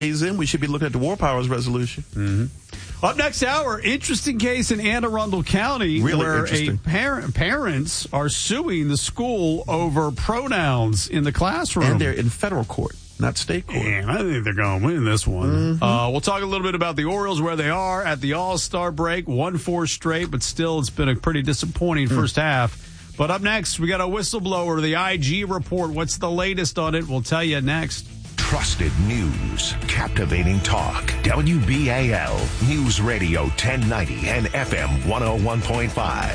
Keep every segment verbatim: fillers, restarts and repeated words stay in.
in, we should be looking at the War Powers resolution. Mm-hmm. Up next hour, interesting case in Anne Arundel County really where interesting. a parent, parents are suing the school over pronouns in the classroom. And they're in federal court, not state court. And I think they're going to win this one. Mm-hmm. Uh, we'll talk a little bit about the Orioles, where they are at the All-Star break. Won four straight, but still it's been a pretty disappointing mm. first half. But up next, we got a whistleblower, the I G report. What's the latest on it? We'll tell you next. Trusted news, captivating talk. W B A L News Radio ten ninety and F M one oh one point five.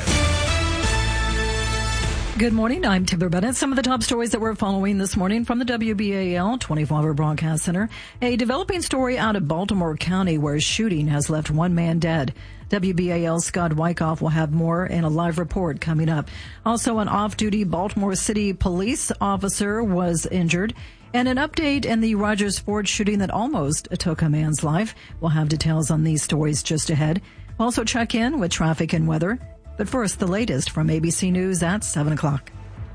Good morning. I'm Timber Bennett. Some of the top stories that we're following this morning from the W B A L twenty-four hour Broadcast Center. A developing story out of Baltimore County where a shooting has left one man dead. W B A L's Scott Wyckoff will have more in a live report coming up. Also, an off-duty Baltimore City police officer was injured. And an update in the Rogers Ford shooting that almost took a man's life. We'll have details on these stories just ahead. We'll also check in with traffic and weather. But first, the latest from A B C News at seven o'clock.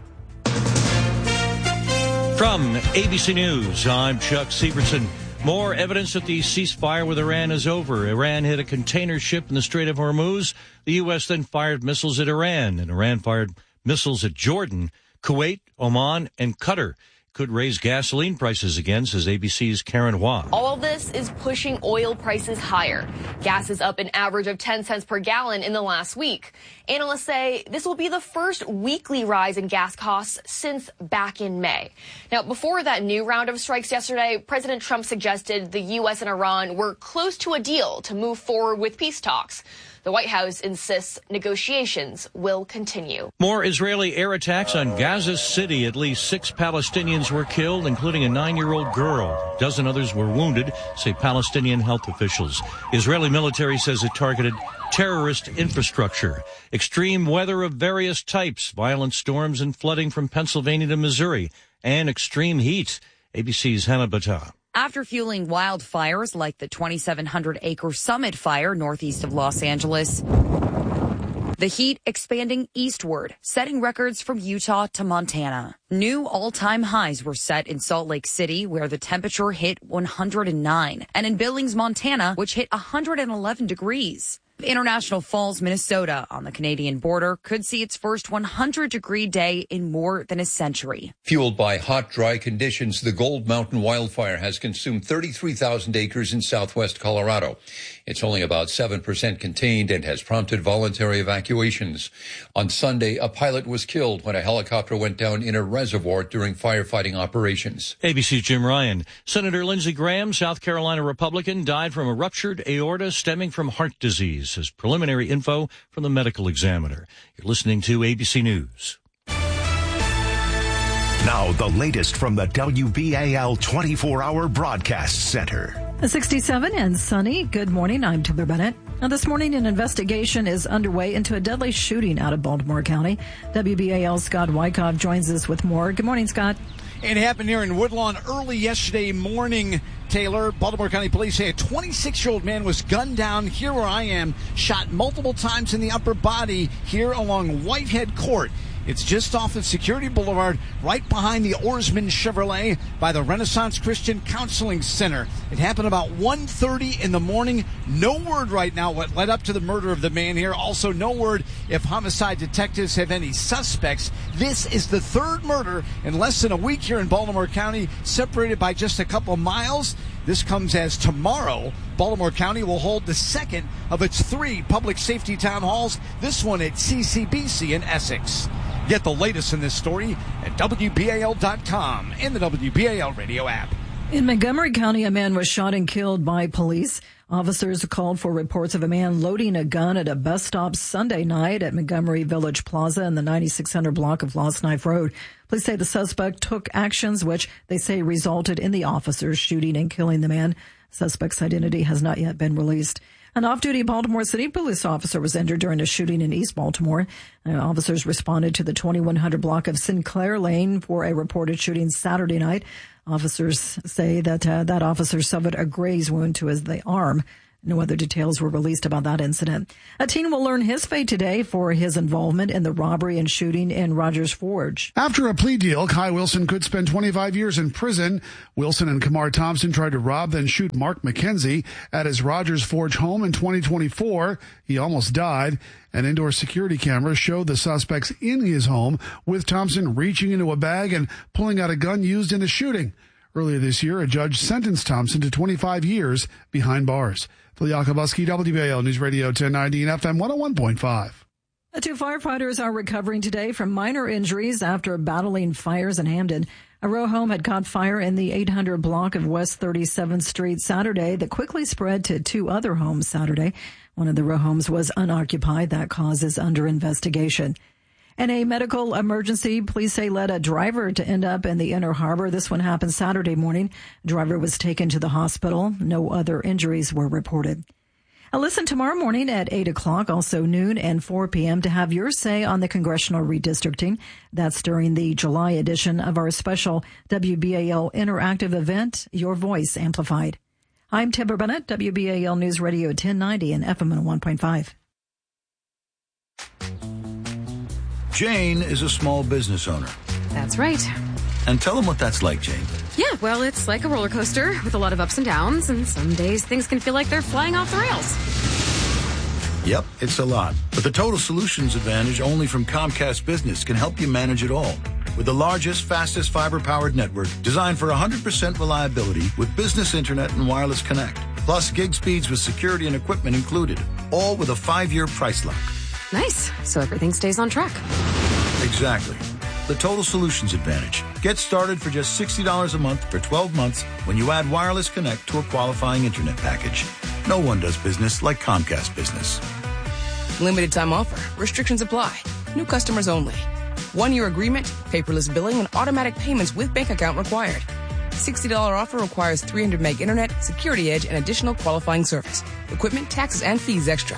From A B C News, I'm Chuck Sievertson. More evidence that the ceasefire with Iran is over. Iran hit a container ship in the Strait of Hormuz. The U S then fired missiles at Iran, and Iran fired missiles at Jordan, Kuwait, Oman, and Qatar. Could raise gasoline prices again, says A B C's Karen Hua. All of this is pushing oil prices higher. Gas is up an average of ten cents per gallon in the last week. Analysts say this will be the first weekly rise in gas costs since back in May. Now, before that new round of strikes yesterday, President Trump suggested the U S and Iran were close to a deal to move forward with peace talks. The White House insists negotiations will continue. More Israeli air attacks on Gaza City. At least six Palestinians were killed, including a nine-year-old girl. A dozen others were wounded, say Palestinian health officials. Israeli military says it targeted terrorist infrastructure. Extreme weather of various types, violent storms and flooding from Pennsylvania to Missouri, and extreme heat. A B C's Hannah Battah. After fueling wildfires like the twenty-seven hundred acre Summit Fire northeast of Los Angeles, the heat expanding eastward, setting records from Utah to Montana. New all-time highs were set in Salt Lake City, where the temperature hit one hundred nine, and in Billings, Montana, which hit one hundred eleven degrees. International Falls, Minnesota, on the Canadian border, could see its first one hundred degree day in more than a century. Fueled by hot, dry conditions, the Gold Mountain wildfire has consumed thirty-three thousand acres in southwest Colorado. It's only about seven percent contained and has prompted voluntary evacuations. On Sunday, a pilot was killed when a helicopter went down in a reservoir during firefighting operations. A B C's Jim Ryan. Senator Lindsey Graham, South Carolina Republican, died from a ruptured aorta stemming from heart disease, says preliminary info from the medical examiner. You're listening to A B C News. Now, the latest from the W B A L twenty-four hour Broadcast Center. sixty-seven and sunny. Good morning. I'm Timber Bennett. Now, this morning, an investigation is underway into a deadly shooting out of Baltimore County. W B A L's Scott Wyckoff joins us with more. Good morning, Scott. It happened here in Woodlawn early yesterday morning, Taylor. Baltimore County Police say a twenty-six-year-old man was gunned down here where I am, shot multiple times in the upper body here along Whitehead Court. It's just off of Security Boulevard, right behind the Oarsman Chevrolet by the Renaissance Christian Counseling Center. It happened about one thirty in the morning. No word right now what led up to the murder of the man here. Also, no word if homicide detectives have any suspects. This is the third murder in less than a week here in Baltimore County, separated by just a couple of miles. This comes as tomorrow, Baltimore County will hold the second of its three public safety town halls, this one at C C B C in Essex. Get the latest in this story at W B A L dot com and the W B A L radio app. In Montgomery County, a man was shot and killed by police. Officers called for reports of a man loading a gun at a bus stop Sunday night at Montgomery Village Plaza in the ninety-six hundred block of Lost Knife Road. Police say the suspect took actions which they say resulted in the officers shooting and killing the man. Suspect's identity has not yet been released. An off-duty Baltimore City police officer was injured during a shooting in East Baltimore. Uh, officers responded to the twenty-one hundred block of Sinclair Lane for a reported shooting Saturday night. Officers say that uh, that officer suffered a graze wound to his the arm. No other details were released about that incident. A teen will learn his fate today for his involvement in the robbery and shooting in Rogers Forge. After a plea deal, Kai Wilson could spend twenty-five years in prison. Wilson and Kamar Thompson tried to rob, then shoot Mark McKenzie at his Rogers Forge home in twenty twenty-four. He almost died. An indoor security camera showed the suspects in his home, with Thompson reaching into a bag and pulling out a gun used in the shooting. Earlier this year, a judge sentenced Thompson to twenty-five years behind bars. Phil Yakobuski, W B A L News Radio ten ninety and F M one oh one point five. The two firefighters are recovering today from minor injuries after battling fires in Hamden. A row home had caught fire in the eight hundred block of West thirty-seventh Street Saturday that quickly spread to two other homes Saturday. One of the row homes was unoccupied. That cause is under investigation. In a medical emergency, police say led a driver to end up in the Inner Harbor. This one happened Saturday morning. The driver was taken to the hospital. No other injuries were reported. Now listen tomorrow morning at eight o'clock, also noon and four p.m. to have your say on the congressional redistricting. That's during the July edition of our special W B A L interactive event, Your Voice Amplified. I'm Timber Bennett, W B A L News Radio ten ninety and F M one oh one point five. Jane is a small business owner. That's right. And tell them what that's like, Jane. Yeah, well, it's like a roller coaster with a lot of ups and downs, and some days things can feel like they're flying off the rails. Yep, it's a lot. But the Total Solutions Advantage only from Comcast Business can help you manage it all. With the largest, fastest fiber-powered network designed for one hundred percent reliability with business internet and wireless connect. Plus gig speeds with security and equipment included. All with a five-year price lock. Nice. So everything stays on track. Exactly. The Total Solutions Advantage. Get started for just sixty dollars a month for twelve months when you add Wireless Connect to a qualifying internet package. No one does business like Comcast Business. Limited time offer. Restrictions apply. New customers only. One-year agreement, paperless billing, and automatic payments with bank account required. sixty dollars offer requires three hundred meg internet, security edge, and additional qualifying service. Equipment, taxes, and fees extra.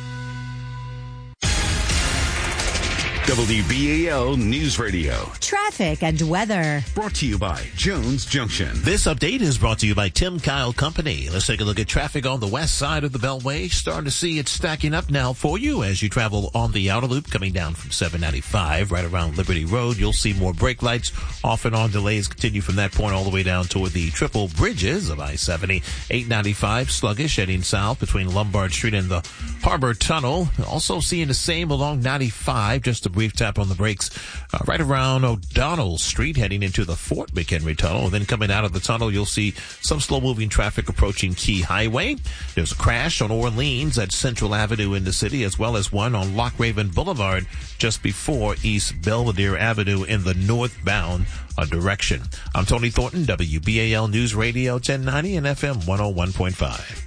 W B A L News Radio. Traffic and weather. Brought to you by Jones Junction. This update is brought to you by Tim Kyle Company. Let's take a look at traffic on the west side of the Beltway. Starting to see it stacking up now for you as you travel on the outer loop coming down from seven ninety-five right around Liberty Road. You'll see more brake lights off and on. Delays continue from that point all the way down toward the triple bridges of I seventy. eight ninety-five sluggish heading south between Lombard Street and the Harbor Tunnel. Also seeing the same along ninety-five, just a brief tap on the brakes uh, right around O'Donnell Street heading into the Fort McHenry Tunnel. And then coming out of the tunnel, you'll see some slow-moving traffic approaching Key Highway. There's a crash on Orleans at Central Avenue in the city, as well as one on Lock Raven Boulevard just before East Belvedere Avenue in the northbound uh, direction. I'm Tony Thornton, W B A L News Radio ten ninety and F M one oh one point five.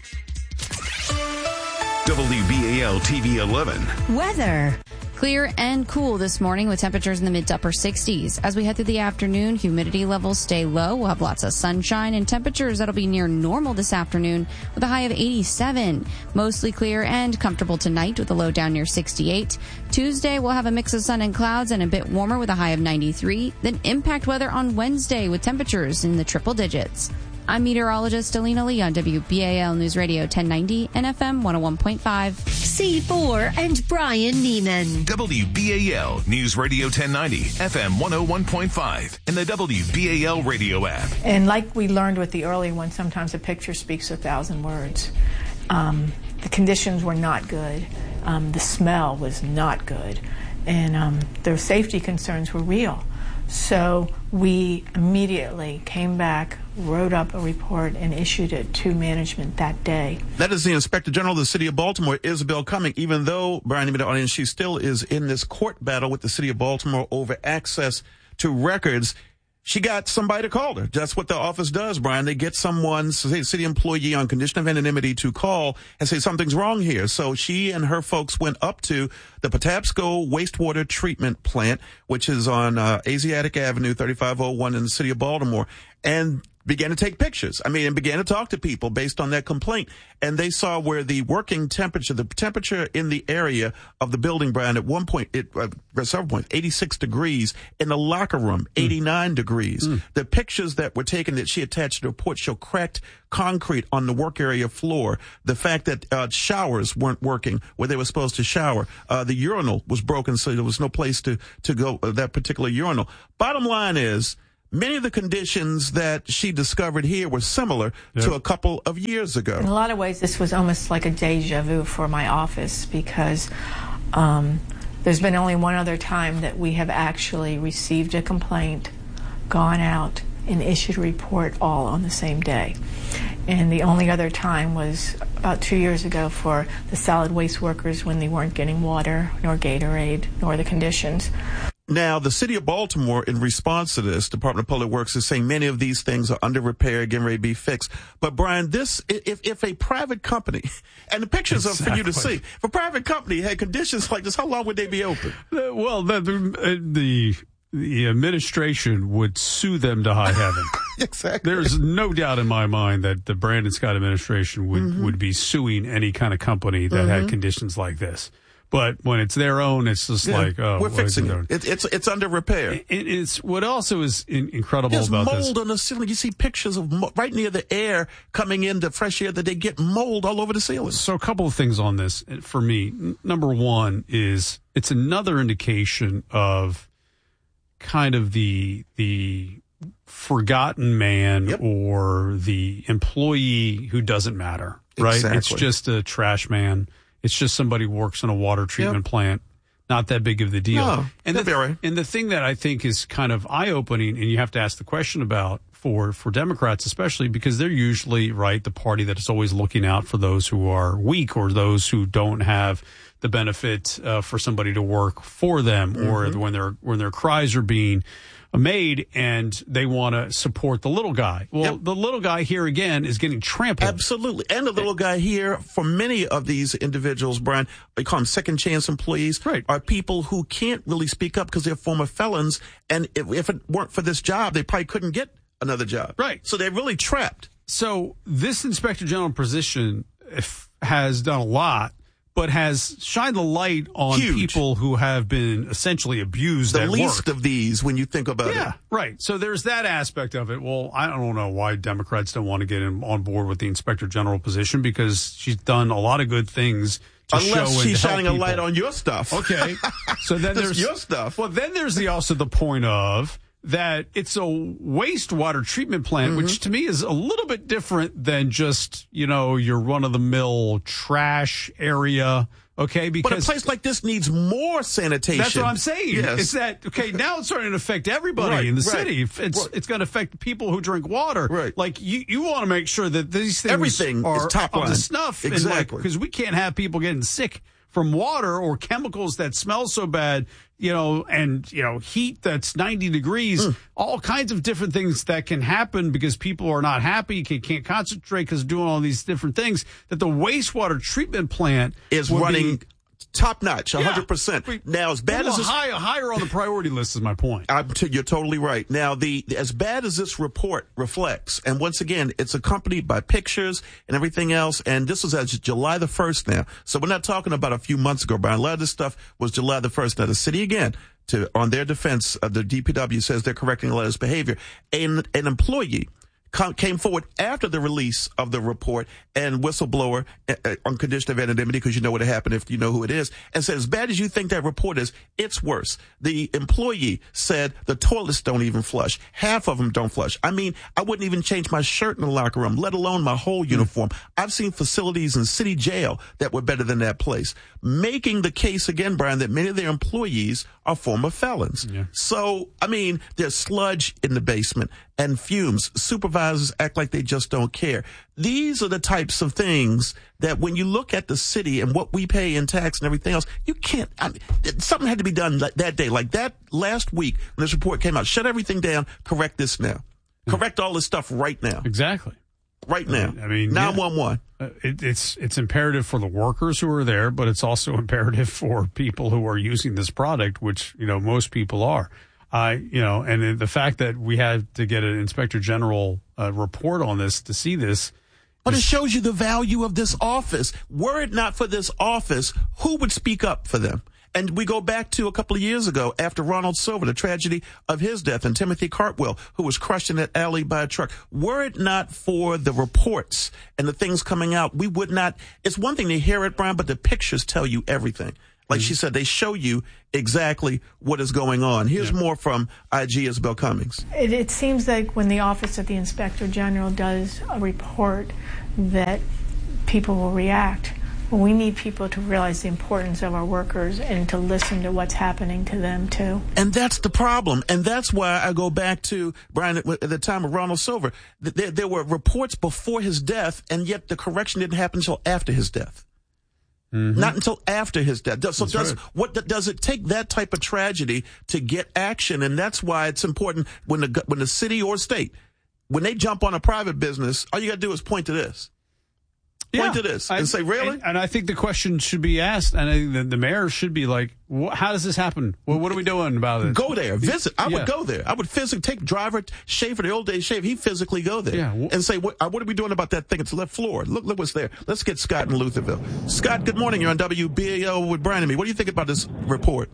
W B A L T V eleven. Weather. Clear and cool this morning with temperatures in the mid to upper sixties. As we head through the afternoon, humidity levels stay low. We'll have lots of sunshine and temperatures that'll be near normal this afternoon with a high of eighty-seven. Mostly clear and comfortable tonight with a low down near sixty-eight. Tuesday, we'll have a mix of sun and clouds and a bit warmer with a high of ninety-three. Then impact weather on Wednesday with temperatures in the triple digits. I'm meteorologist Alina Lee on W B A L News Radio ten ninety and F M one oh one point five. C four and Brian Neiman. W B A L News Radio ten ninety, F M one oh one point five, and the W B A L radio app. And like we learned with the early one, sometimes a picture speaks a thousand words. Um, the conditions were not good. Um, the smell was not good. And um, their safety concerns were real. So we immediately came back, wrote up a report, and issued it to management that day. That is the Inspector General of the City of Baltimore, Isabel Cumming. Even though, Brian, the audience, she still is in this court battle with the City of Baltimore over access to records. She got somebody to call her. That's what the office does, Brian. They get someone, say, city employee on condition of anonymity to call and say something's wrong here. So she and her folks went up to the Patapsco Wastewater Treatment Plant, which is on uh, Asiatic Avenue, thirty-five oh one in the city of Baltimore. And began to take pictures. I mean, and began to talk to people based on that complaint. And they saw where the working temperature, the temperature in the area of the building, Brian, at one point, it, uh, at several points, eighty-six degrees. In the locker room, eighty-nine mm. degrees. Mm. The pictures that were taken that she attached to the report show cracked concrete on the work area floor. The fact that uh, showers weren't working where they were supposed to shower. Uh, the urinal was broken, so there was no place to, to go, uh, that particular urinal. Bottom line is, many of the conditions that she discovered here were similar yep. to a couple of years ago. In a lot of ways, this was almost like a deja vu for my office because um, there's been only one other time that we have actually received a complaint, gone out, and issued a report all on the same day. And the only other time was about two years ago for the solid waste workers when they weren't getting water, nor Gatorade, nor the conditions. Now, the city of Baltimore, in response to this, Department of Public Works is saying many of these things are under repair, getting ready to be fixed. But, Brian, this, if, if a private company, and the pictures exactly. are for you to see, if a private company had conditions like this, how long would they be open? Uh, well, the, the, the, the administration would sue them to high heaven. Exactly. There's no doubt in my mind that the Brandon Scott administration would, mm-hmm. would be suing any kind of company that mm-hmm. had conditions like this. But when it's their own, it's just yeah, like, oh, we're fixing it. it. It's it's under repair. It, it's what also is in, incredible There's about mold this. mold on the ceiling. You see pictures of mo- right near the air coming in, the fresh air, that they get mold all over the ceiling. So a couple of things on this for me. Number one is it's another indication of kind of the the forgotten man yep. or the employee who doesn't matter. Right? Exactly. It's just a trash man. It's just somebody who works in a water treatment yep. plant. Not that big of the deal. No, and, the, right. and the thing that I think is kind of eye-opening, and you have to ask the question about for, for Democrats especially, because they're usually, right, the party that is always looking out for those who are weak or those who don't have the benefit uh, for somebody to work for them mm-hmm. or when, their when their cries are being made and they want to support the little guy. Well, yep. the little guy here again is getting trampled. Absolutely. And the little guy here, for many of these individuals, Brian, they call them second chance employees, right. are people who can't really speak up because they're former felons. And if, if it weren't for this job, they probably couldn't get another job. Right. So they're really trapped. So this inspector general position if, has done a lot, but has shined the light on Huge. people who have been essentially abused the at least work. of these when you think about yeah, it. Yeah, right. So there's that aspect of it. Well, I don't know why Democrats don't want to get him on board with the inspector general position because she's done a lot of good things to Unless show and she's help shining people. a light on your stuff. Okay. So then there's your stuff. Well, then there's the also the point of that it's a wastewater treatment plant, mm-hmm. which to me is a little bit different than just, you know, your run-of-the-mill trash area. Okay, because but a place like this needs more sanitation. That's what I'm saying. Yes. Is that okay? Now it's starting to affect everybody right, in the right, city. It's right. it's going to affect people who drink water. Right. Like you, you want to make sure that these things Everything are is top on line. the snuff. Exactly. Because like, we can't have people getting sick from water or chemicals that smell so bad, you know, and, you know, heat that's ninety degrees, mm. all kinds of different things that can happen because people are not happy, can, can't concentrate because of doing all these different things, that the wastewater treatment plant is running be, top notch, one hundred percent. Yeah. Now, as bad as this, high, higher on the priority list is my point. I'm t- you're totally right. Now, the as bad as this report reflects, and once again, it's accompanied by pictures and everything else, and this was as July the first now. So we're not talking about a few months ago, Brian. A lot of this stuff was July the first. Now, the city, again, to on their defense, uh, the D P W says they're correcting a lot of this behavior. An, an employee came forward after the release of the report and whistleblower uh, on condition of anonymity, because you know what would happen if you know who it is, and said, as bad as you think that report is, it's worse. The employee said the toilets don't even flush. Half of them don't flush. I mean, I wouldn't even change my shirt in the locker room, let alone my whole mm. uniform. I've seen facilities in city jail that were better than that place. Making the case again, Brian, that many of their employees are former felons. Yeah. So, I mean, there's sludge in the basement and fumes. Supervisors act like they just don't care. These are the types of things that when you look at the city and what we pay in tax and everything else, you can't, I mean, something had to be done like that day, like that last week when this report came out. Shut everything down. Correct this now. Correct all this stuff right now. Exactly. Right now. I mean, nine one one. Yeah. Uh, it, it's it's imperative for the workers who are there, but it's also imperative for people who are using this product, which, you know, most people are. I, you know, and the fact that we had to get an inspector general uh, report on this to see this. But it shows you the value of this office. Were it not for this office, who would speak up for them? And we go back to a couple of years ago after Ronald Silver, the tragedy of his death, and Timothy Cartwell, who was crushed in that alley by a truck. Were it not for the reports and the things coming out, we would not. It's one thing to hear it, Brian, but the pictures tell you everything. Like mm-hmm. she said, they show you exactly what is going on. Here's yeah. more from I G Isabel Cummings. It, it seems like when the Office of the Inspector General does a report that people will react. Well, we need people to realize the importance of our workers and to listen to what's happening to them, too. And that's the problem. And that's why I go back to, Brian, at the time of Ronald Silver. There, there were reports before his death, and yet the correction didn't happen until after his death. Mm-hmm. Not until after his death. So that's does, right. what does it take that type of tragedy to get action? And that's why it's important when the when the city or state, when they jump on a private business, all you got to do is point to this. Point yeah. to this I, and say, really? And, and I think the question should be asked, and I think the, the mayor should be like, wh- how does this happen? Well, what are we doing about it? Go there. Visit. I yeah. would go there. I would physically take driver Schaefer, the old days Schaefer. He'd physically go there yeah. and say, what, what are we doing about that thing? It's the left floor. Look, look what's there. Let's get Scott in Lutherville. Scott, good morning. You're on W B A L with Brian and me. What do you think about this report?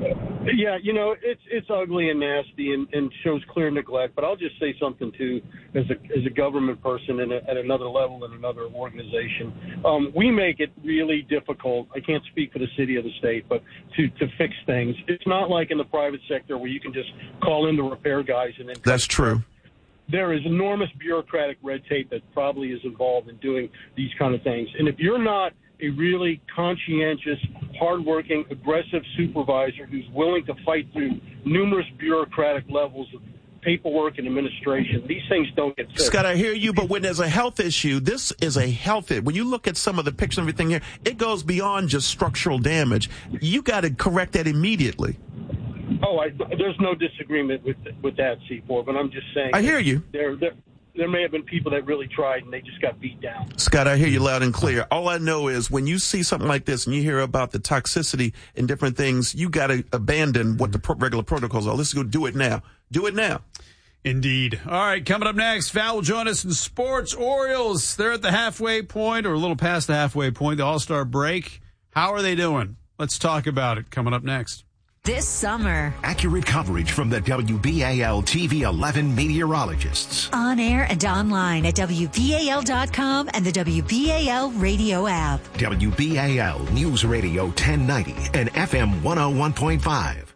Yeah, you know, it's it's ugly and nasty and, and shows clear neglect. But I'll just say something, too, as a as a government person and at another level in another organization. Um, we make it really difficult. I can't speak for the city or the state, but to, to fix things. It's not like in the private sector where you can just call in the repair guys and then... That's true. There is enormous bureaucratic red tape that probably is involved in doing these kind of things. And if you're not a really conscientious, hardworking, aggressive supervisor who's willing to fight through numerous bureaucratic levels of paperwork and administration, these things don't get fixed. Scott, I hear you, but when there's a health issue, this is a health issue. When you look at some of the pictures and everything here, it goes beyond just structural damage. You got to correct that immediately. Oh, I, there's no disagreement with with that, C four, but I'm just saying. I hear you. There, there, there may have been people that really tried and they just got beat down. Scott, I hear you loud and clear. All I know is when you see something like this and you hear about the toxicity and different things, you got to abandon what the pro- regular protocols are. Let's go do it now. Do it now. Indeed. All right, coming up next, Val will join us in sports. Orioles, they're at the halfway point or a little past the halfway point, the All-Star break. How are they doing? Let's talk about it coming up next. This summer. Accurate coverage from the W B A L T V eleven meteorologists. On air and online at W B A L dot com and the W B A L radio app. W B A L News Radio ten ninety and F M one oh one point five.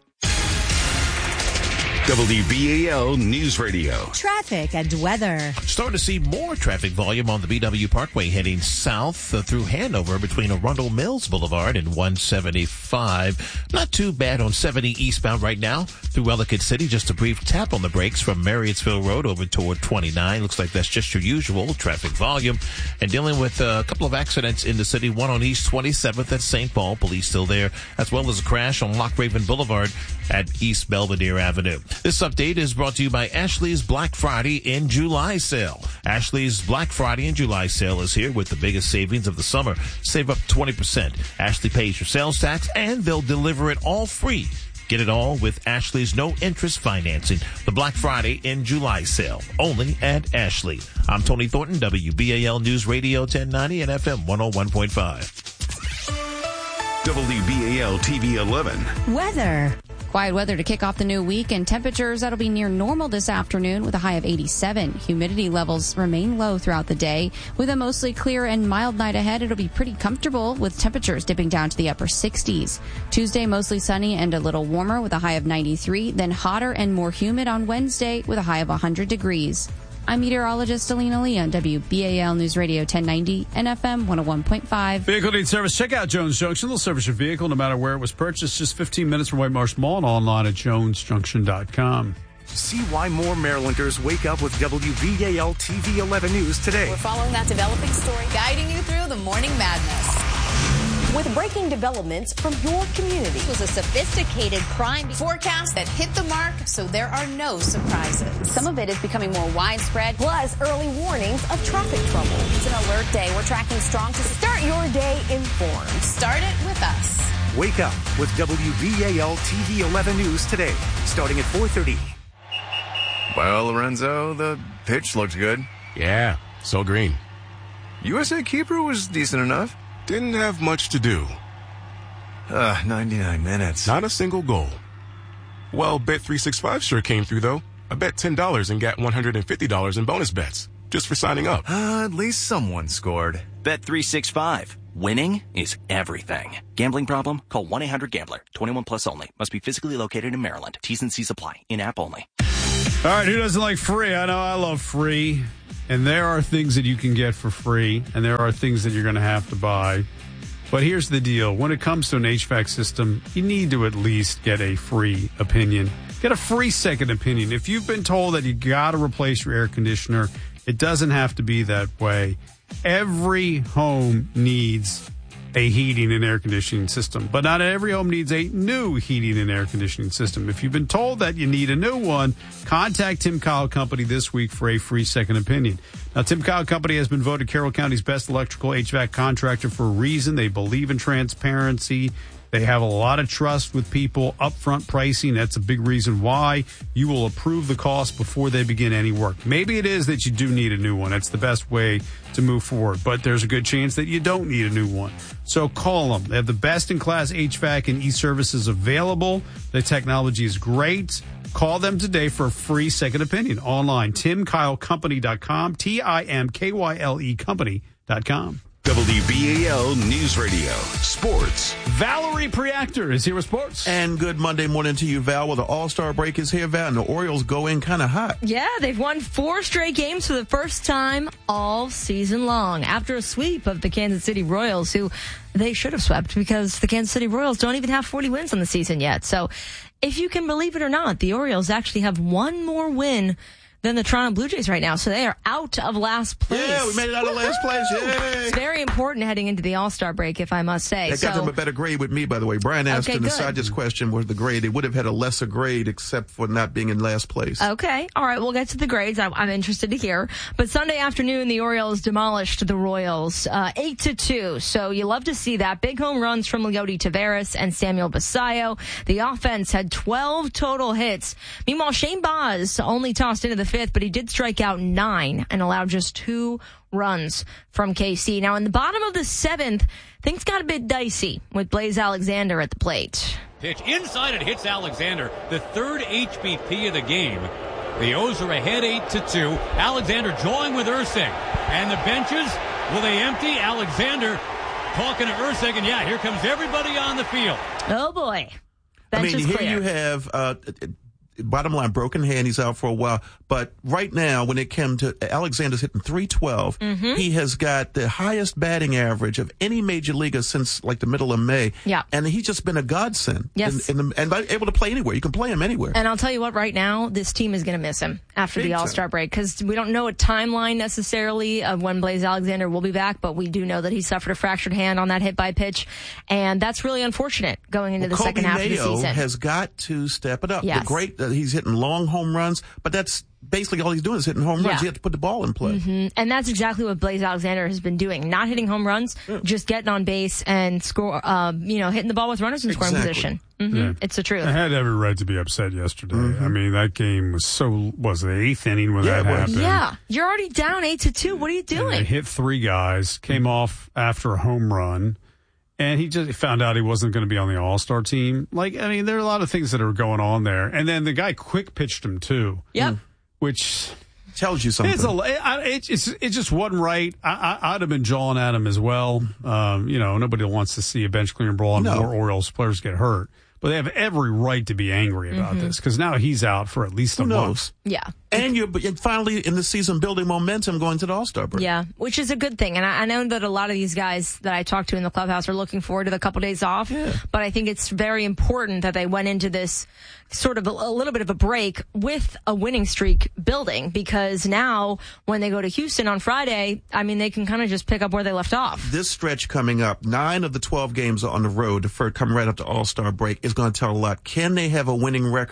W B A L News Radio. Traffic and weather. Starting to see more traffic volume on the B W Parkway heading south uh, through Hanover between Arundel Mills Boulevard and one seventy-five. Not too bad on seventy eastbound right now through Ellicott City. Just a brief tap on the brakes from Marriottsville Road over toward twenty-nine. Looks like that's just your usual traffic volume. And dealing with uh, a couple of accidents in the city. One on East twenty-seventh at Saint Paul. Police still there. As well as a crash on Loch Raven Boulevard at East Belvedere Avenue. This update is brought to you by Ashley's Black Friday in July sale. Ashley's Black Friday in July sale is here with the biggest savings of the summer. Save up twenty percent. Ashley pays your sales tax and they'll deliver it all free. Get it all with Ashley's no interest financing. The Black Friday in July sale. Only at Ashley. I'm Tony Thornton, W B A L News Radio ten ninety and F M one oh one point five. W B A L T V eleven. Weather. Quiet weather to kick off the new week, and temperatures that'll be near normal this afternoon with a high of eighty-seven. Humidity levels remain low throughout the day. With a mostly clear and mild night ahead, it'll be pretty comfortable with temperatures dipping down to the upper sixties. Tuesday, mostly sunny and a little warmer with a high of ninety-three, then hotter and more humid on Wednesday with a high of one hundred degrees. I'm meteorologist Alina Lee on W B A L News Radio ten ninety and F M one oh one point five. Vehicle needs service. Check out Jones Junction. They'll service your vehicle no matter where it was purchased. Just fifteen minutes from White Marsh Mall and online at jones junction dot com. See why more Marylanders wake up with W B A L T V eleven News today. We're following that developing story, guiding you through the morning madness. With breaking developments from your community. This was a sophisticated crime forecast that hit the mark, so there are no surprises. Some of it is becoming more widespread. Plus, early warnings of traffic trouble. It's an alert day. We're tracking strong to start your day informed. Start it with us. Wake up with W B A L T V eleven News today, starting at four thirty. Well, Lorenzo, the pitch looked good. Yeah, so green. U S A keeper was decent enough. Didn't have much to do. Uh, ninety-nine minutes. Not a single goal. Well, Bet three sixty-five sure came through, though. I bet ten dollars and got one hundred fifty dollars in bonus bets, just for signing up. Uh, at least someone scored. Bet three sixty-five. Winning is everything. Gambling problem? Call one eight hundred gambler. twenty-one plus only. Must be physically located in Maryland. T's and C's apply. In-app only. All right, who doesn't like free? I know I love free. And there are things that you can get for free, and there are things that you're going to have to buy. But here's the deal. When it comes to an H V A C system, you need to at least get a free opinion. Get a free second opinion. If you've been told that you got to replace your air conditioner, it doesn't have to be that way. Every home needs a heating and air conditioning system, but not every home needs a new heating and air conditioning system. If you've been told that you need a new one, contact Tim Kyle Company this week for a free second opinion. Now, Tim Kyle Company has been voted Carroll County's best electrical H V A C contractor for a reason. They believe in transparency. They have a lot of trust with people. Upfront pricing, that's a big reason why you will approve the cost before they begin any work. Maybe it is that you do need a new one. That's the best way to move forward. But there's a good chance that you don't need a new one. So call them. They have the best-in-class H V A C and e-services available. The technology is great. Call them today for a free second opinion. Online, tim kyle company dot com, T I M K Y L E company dot com. W B A L News Radio, sports. Valerie Preactor is here with sports. And good Monday morning to you, Val. Well, the All-Star break is here, Val, and the Orioles go in kind of hot. Yeah, they've won four straight games for the first time all season long after a sweep of the Kansas City Royals, who they should have swept because the Kansas City Royals don't even have forty wins on the season yet. So if you can believe it or not, the Orioles actually have one more win than the Toronto Blue Jays right now. So they are out of last place. Yeah, we made it out of last place. Yay. It's very important heading into the All-Star break, if I must say. They so, got them a better grade with me, by the way. Brian asked okay, in the good. Sages question was the grade. They would have had a lesser grade except for not being in last place. Okay. All right. We'll get to the grades. I'm, I'm interested to hear. But Sunday afternoon, the Orioles demolished the Royals, uh, eight to two. So you love to see that. Big home runs from Leody Taveras and Samuel Basallo. The offense had twelve total hits. Meanwhile, Shane Baz only tossed into the fifth, but he did strike out nine and allowed just two runs from K C. Now, in the bottom of the seventh, things got a bit dicey with Blaze Alexander at the plate. Pitch inside, it hits Alexander, the third H B P of the game. The O's are ahead eight to two. Alexander jawing with Ursig. And the benches, will they empty? Alexander talking to Ursig, and yeah, here comes everybody on the field. Oh, boy. I Bench mean, is here clear. you have, uh, bottom line, broken hand. He's out for a while. But right now, when it came to Alexander's hitting three twelve, Mm-hmm. he has got the highest batting average of any major leaguer since like the middle of May. Yeah. And he's just been a godsend. Yes. In, in the, and able to play anywhere. You can play him anywhere. And I'll tell you what, right now, this team is going to miss him after Big the time. All-Star break because we don't know a timeline necessarily of when Blaze Alexander will be back, but we do know that he suffered a fractured hand on that hit by pitch, and that's really unfortunate going into Well, the second Kobe half of the Mayo season. has got to step it up. Yes. The great, uh, he's hitting long home runs, but that's basically all he's doing is hitting home runs. Yeah. You have to put the ball in play. hmm And that's exactly what Blaze Alexander has been doing. Not hitting home runs, just getting on base and score, uh, you know, hitting the ball with runners in scoring Exactly. position. hmm Yeah. It's the truth. I had every right to be upset yesterday. Mm-hmm. I mean, that game was so, was the eighth inning when Yeah, that it was. happened. Yeah. You're already down eight to two. What are you And they doing? hit three guys, came off after a home run, and he just found out he wasn't going to be on the All-Star team. Like, I mean, there are a lot of things that are going on there. And then the guy quick pitched him, too. Yep. Which tells you something. It's, a, it, it's, it just wasn't right. I, I, I'd have been jawing at him as well. Um, you know, nobody wants to see a bench clearing brawl and No. more Orioles players get hurt. But they have every right to be angry about Mhm. this because now he's out for at least Who a knows? month. Yeah. And you're and finally in the season building momentum going to the All-Star break. Yeah, which is a good thing. And I, I know that a lot of these guys that I talked to in the clubhouse are looking forward to the couple days off. Yeah. But I think it's very important that they went into this sort of a, a little bit of a break with a winning streak building because now when they go to Houston on Friday, I mean, they can kind of just pick up where they left off. This stretch coming up, nine of the twelve games are on the road for coming right up to All-Star break is going to tell a lot. Can they have a winning record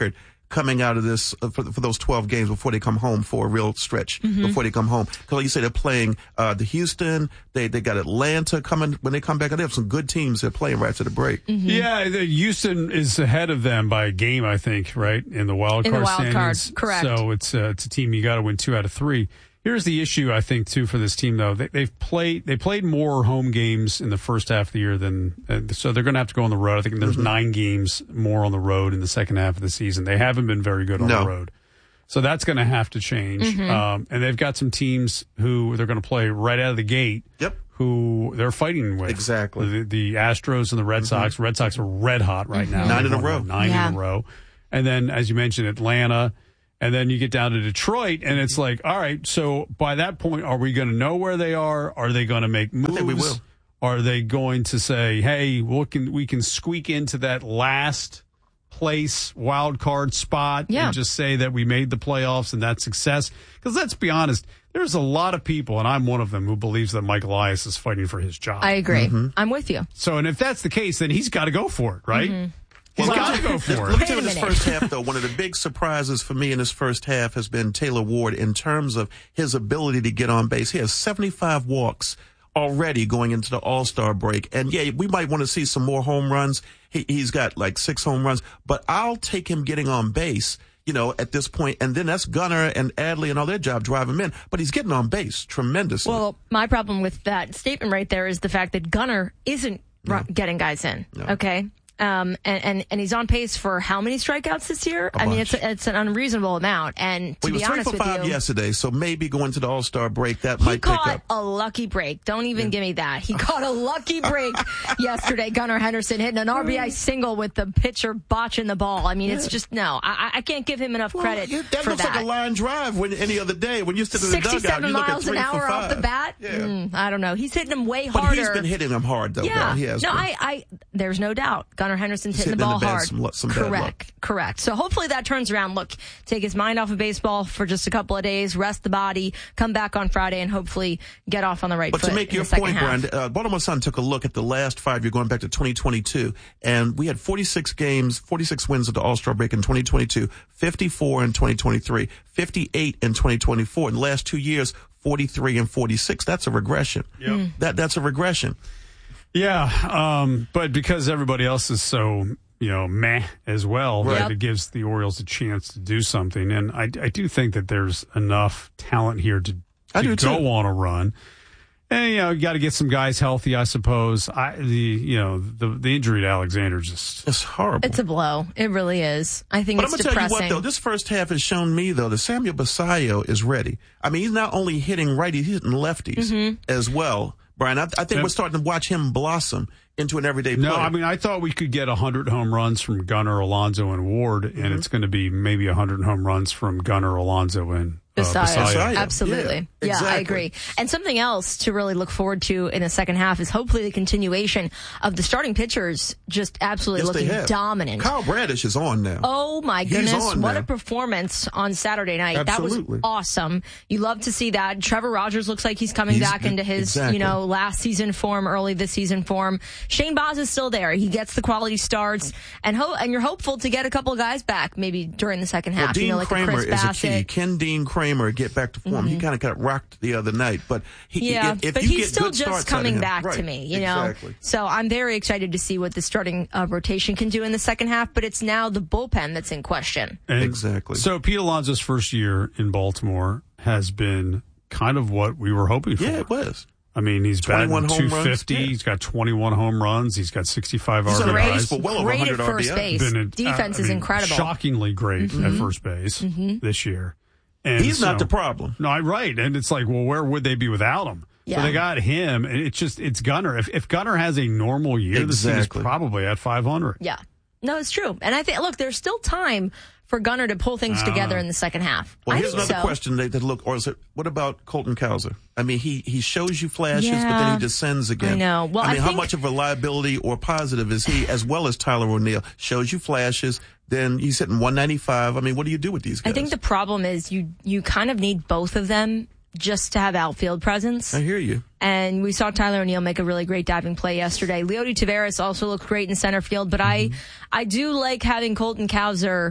coming out of this uh, for, for those twelve games before they come home for a real stretch, Mm-hmm. before they come home. Because like you say, they're playing uh, the Houston. They they got Atlanta coming when they come back. They have some good teams they're playing right to the break. Mm-hmm. Yeah, the Houston is ahead of them by a game, I think, right, in the wild In card the wild card, standings. correct. So it's, uh, it's a team you got to win two out of three. Here's the issue, I think, too, for this team, though. They, they've played they played more home games in the first half of the year than uh, so they're going to have to go on the road. I think there's Mm-hmm. nine games more on the road in the second half of the season. They haven't been very good on No. the road. So that's going to have to change. Mhm. Um, and they've got some teams who they're going to play right out of the gate. Yep. Who they're fighting with. Exactly. The, the Astros and the Red Sox. Red Sox are red hot right now. Nine in a They've row. won Nine Yeah. in a row. And then, as you mentioned, Atlanta. And then you get down to Detroit, and it's like, all right, so by that point, are we going to know where they are? Are they going to make moves? think we will. Are they going to say, hey, we can, we can squeak into that last place wild card spot Yeah. and just say that we made the playoffs and that's success? Because let's be honest, there's a lot of people, and I'm one of them, who believes that Mike Elias is fighting for his job. I agree. I'm with you. So, and if that's the case, then he's got to go for it, right? Mhm. He's Well, got let to me go tell- for Let it. me tell you, Wait a this minute. first half, though, one of the big surprises for me in this first half has been Taylor Ward in terms of his ability to get on base. He has seventy-five walks already going into the All-Star break. And, yeah, we might want to see some more home runs. He, he's got like six home runs. But I'll take him getting on base, you know, at this point. And then that's Gunnar and Adley and all their job drive him in. But he's getting on base tremendously. Well, my problem with that statement right there is the fact that Gunnar isn't ru- getting guys in. No. Okay. Um, and, and, and he's on pace for how many strikeouts this year? A I mean, bunch. it's it's an unreasonable amount. And to Well, he be was three honest for with five you, yesterday, so maybe going to the All-Star break, that he might pick caught up. a lucky break. Don't even give me that. He caught a lucky break yesterday. Gunnar Henderson hitting an R B I single with the pitcher botching the ball. I mean, it's just, no, I, I can't give him enough credit Yeah, that for looks that. like a line drive when any other day. When you sit in the dugout, sixty-seven you look at miles an three for hour off five. the bat? Yeah. Mm, I don't know. He's hitting them way But harder. he's been hitting them hard, though. Yeah. Val. He has no, been. I, I, there's no doubt. Gunnar Henderson's He's hitting the hitting ball in the bad- hard. some luck- some bad luck. correct. Correct. So hopefully that turns around. Look, take his mind off of baseball for just a couple of days, rest the body, come back on Friday, and hopefully get off on the right But foot to make in your the second point, half. Brian, uh, Baltimore Sun took a look at the last five year going back to twenty twenty-two, and we had forty-six games, forty-six wins at the All-Star break in twenty twenty-two, fifty-four in twenty twenty-three, fifty-eight in twenty twenty-four. In the last two years, forty-three and forty-six. That's a regression. Yep. Mm. That That's a regression. Yeah, um, but because everybody else is so, you know, meh as well, Right. right, it gives the Orioles a chance to do something. And I, I do think that there's enough talent here to, I to do go too. on a run. And, you know, you got to get some guys healthy, I suppose. I, the, you know, the, the injury to Alexander just. It's horrible. It's a blow. It really is. I think But it's I'm going to tell you depressing. what, though, this first half has shown me, though, that Samuel Basallo is ready. I mean, he's not only hitting righties, he's hitting lefties Mm-hmm. as well. Brian, I, I think Yep. we're starting to watch him blossom into an everyday player. No, I mean, I thought we could get one hundred home runs from Gunnar, Alonso, and Ward, and Mm-hmm. it's going to be maybe one hundred home runs from Gunnar, Alonso, and uh, Basallo. Basallo. Absolutely. Yeah, Yeah, I exactly. agree. And something else to really look forward to in the second half is hopefully the continuation of the starting pitchers just absolutely Yes, they looking have. dominant. Kyle Bradish is on now. Oh my He's goodness, on what now. a performance on Saturday night. Absolutely. That was awesome. You love to see that. Trevor Rogers looks like he's coming He's- back into his, exactly. you know, last season form, early this season form. Shane Baz is still there. He gets the quality starts and ho- and you're hopeful to get a couple of guys back maybe during the second half. Well, Dean you know, like a Kramer Chris is a key. Bassett. Can Dean Kramer get back to form? He kind of got rocked the other night, but he, Yeah, if, if but you he's get still good starts just out of coming him- back right, to me, you know. exactly. So I'm very excited to see what the starting uh, rotation can do in the second half. But it's now the bullpen that's in question. And Exactly. So Pete Alonso's first year in Baltimore has been kind of what we were hoping for. Yeah, it was. I mean, he's batting twenty-one home two fifty. runs, yeah. He's got twenty-one home runs. He's got sixty-five He's on a R B pace Is. for well over Great one at hundred first R B I. base. Been a- Defense I is mean, incredible. Shockingly great at first base this year. And He's not so- the problem. No, I'm right. And it's like, well, where would they be without him? Yeah. So they got him, and it's just, it's Gunnar. If, if Gunnar has a normal year, this team is Exactly. probably at five hundred. Yeah. No, it's true. And I think, look, there's still time for Gunnar to pull things together in the second half. Well, I here's think another so. question that, that look, or is it, what about Colton Cowser? I mean, he, he shows you flashes, but then Yeah. he descends again. I know. Well, I mean, I how think- much of a liability or positive is he, as well as Tyler O'Neill? Shows you flashes, then he's hitting one ninety-five. I mean, what do you do with these guys? I think the problem is you you kind of need both of them just to have outfield presence. I hear you. And we saw Tyler O'Neill make a really great diving play yesterday. Leody Taveras also looked great in center field, but Mm-hmm. I I do like having Colton Cowser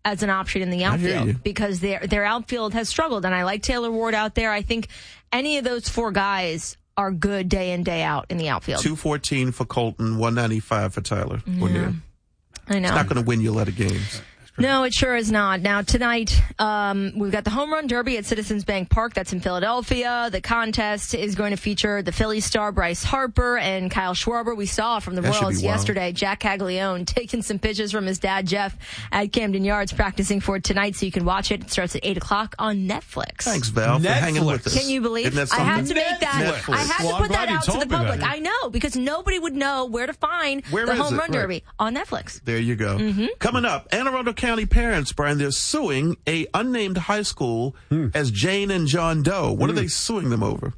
as an option in the I hear you. outfield because their their outfield has struggled. And I like Taylor Ward out there. I think any of those four guys are good day in, day out in the outfield. two fourteen for Colton, one ninety-five for Tyler. Yeah. I know. It's not going to win you a lot of games. No, it sure is not. Now, tonight, um, we've got the Home Run Derby at Citizens Bank Park. That's in Philadelphia. The contest is going to feature the Philly star Bryce Harper and Kyle Schwarber. We saw from the That should Royals be wild. yesterday, Jack Caglione taking some pitches from his dad, Jeff, at Camden Yards, practicing for it tonight, so you can watch it. It starts at eight o'clock on Netflix. Thanks, Val, for hanging with us. Can you believe? Isn't that I had to something? make that. Netflix. I had Well, to I'm put that glad you out to told the me that. public. I know, because nobody would know where to find Where the is Home it? Run Right. Derby on Netflix. There you go. Mhm. Coming up, Anne Arundel County parents, Brian, they're suing a unnamed high school as Jane and John Doe. What are they suing them over?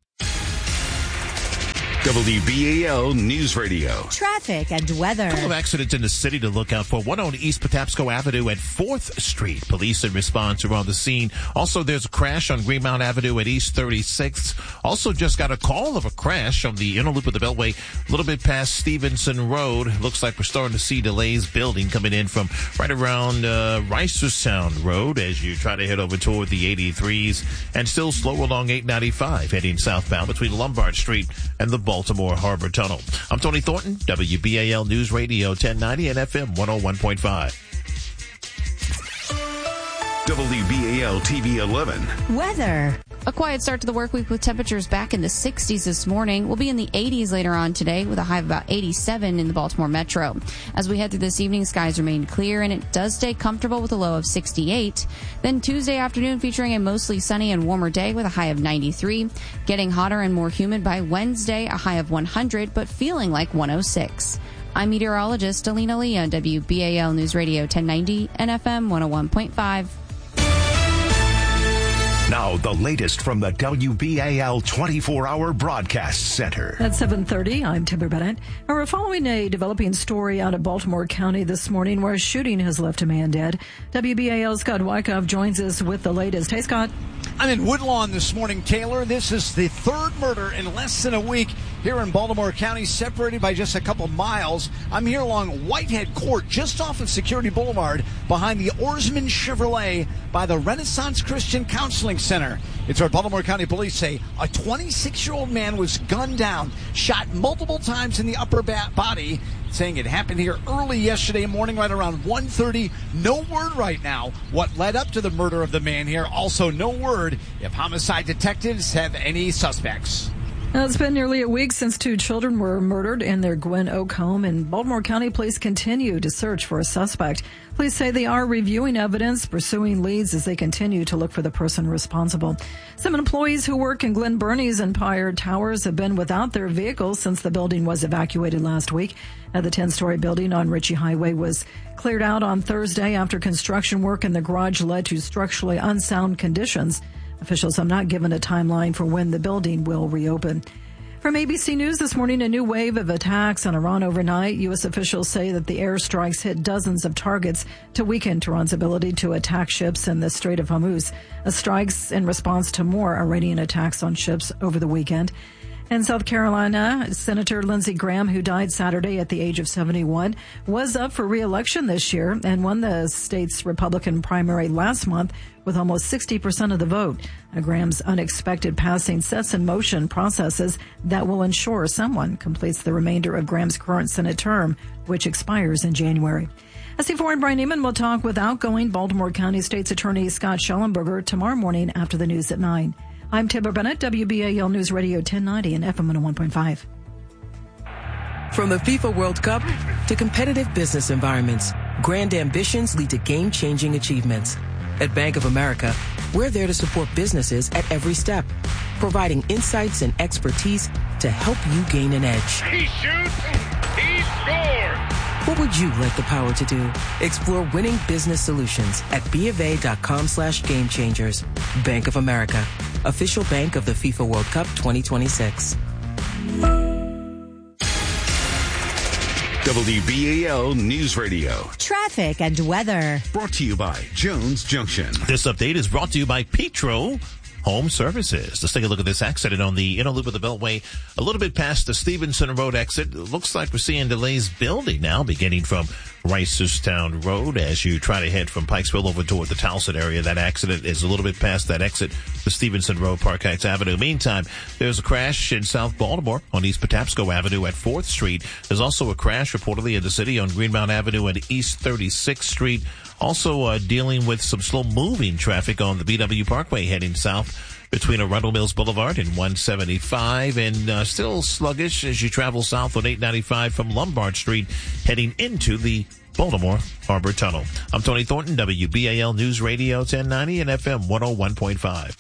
W B A L News Radio. Traffic and weather. A couple of accidents in the city to look out for. One on East Patapsco Avenue at fourth Street. Police in response are on the scene. Also, there's a crash on Greenmount Avenue at East thirty-sixth. Also, just got a call of a crash on the inner loop of the Beltway, a little bit past Stevenson Road. Looks like we're starting to see delays building coming in from right around uh, Reisterstown Road as you try to head over toward the eighty-threes. And still slow along eight ninety-five heading southbound between Lombard Street and the Baltimore Harbor Tunnel. I'm Tony Thornton, W B A L News Radio ten ninety and F M one oh one point five. W B A L T V eleven. Weather. A quiet start to the work week with temperatures back in the sixties this morning. We'll be in the eighties later on today with a high of about eighty-seven in the Baltimore metro. As we head through this evening, skies remain clear and it does stay comfortable with a low of sixty-eight. Then Tuesday afternoon featuring a mostly sunny and warmer day with a high of ninety-three. Getting hotter and more humid by Wednesday, a high of one hundred, but feeling like one oh six. I'm meteorologist Alina Lee on W B A L News Radio ten ninety and F M one oh one point five. Now, the latest from the W B A L twenty-four hour Broadcast Center. At seven thirty, I'm Timber Bennett. And we're following a developing story out of Baltimore County this morning where a shooting has left a man dead. W B A L's Scott Wyckoff joins us with the latest. Hey, Scott. I'm in Woodlawn this morning, Taylor. This is the third murder in less than a week here in Baltimore County, separated by just a couple miles. I'm here along Whitehead Court, just off of Security Boulevard, behind the Oarsman Chevrolet by the Renaissance Christian Counseling Center. It's where Baltimore County Police say a twenty-six-year-old man was gunned down, shot multiple times in the upper ba- body, saying it happened here early yesterday morning, right around one thirty. No word right now what led up to the murder of the man here. Also, no word if homicide detectives have any suspects. Now, it's been nearly a week since two children were murdered in their Gwen Oak home, and Baltimore County Police continue to search for a suspect. Police say they are reviewing evidence, pursuing leads as they continue to look for the person responsible. Some employees who work in Glen Burnie's Empire Towers have been without their vehicles since the building was evacuated last week. Now, the ten-story building on Ritchie Highway was cleared out on Thursday after construction work in the garage led to structurally unsound conditions. Officials have not given a timeline for when the building will reopen. From A B C News this morning, a new wave of attacks on Iran overnight. U S officials say that the airstrikes hit dozens of targets to weaken Tehran's ability to attack ships in the Strait of Hormuz. The strikes in response to more Iranian attacks on ships over the weekend. In South Carolina, Senator Lindsey Graham, who died Saturday at the age of seventy-one, was up for re-election this year and won the state's Republican primary last month with almost sixty percent of the vote. Now, Graham's unexpected passing sets in motion processes that will ensure someone completes the remainder of Graham's current Senate term, which expires in January. S C four and Brian Neiman will talk with outgoing Baltimore County State's Attorney Scott Schellenberger tomorrow morning after the news at nine. I'm Timber Bennett, W B A L News Radio ten ninety and F M one oh one point five. From the FIFA World Cup to competitive business environments, grand ambitions lead to game-changing achievements. At Bank of America, we're there to support businesses at every step, providing insights and expertise to help you gain an edge. He shoots, he scores! What would you like the power to do? Explore winning business solutions at BofA.com slash game changers. Bank of America, official bank of the FIFA World Cup twenty twenty-six. W B A L News Radio. Traffic and weather. Brought to you by Jones Junction. This update is brought to you by Petro Home Services. Let's take a look at this accident on the inner loop of the Beltway, a little bit past the Stevenson Road exit. It looks like we're seeing delays building now, beginning from Reisterstown Road as you try to head from Pikesville over toward the Towson area. That accident is a little bit past that exit, the Stevenson Road, Park Heights Avenue. Meantime, there's a crash in South Baltimore on East Patapsco Avenue at fourth Street. There's also a crash reportedly in the city on Greenmount Avenue and East thirty-sixth Street. Also uh, dealing with some slow-moving traffic on the B W Parkway heading south between Arundel Mills Boulevard and one seventy-five, and uh, still sluggish as you travel south on eight ninety-five from Lombard Street heading into the Baltimore Harbor Tunnel. I'm Tony Thornton, W B A L News Radio ten ninety and F M one oh one point five.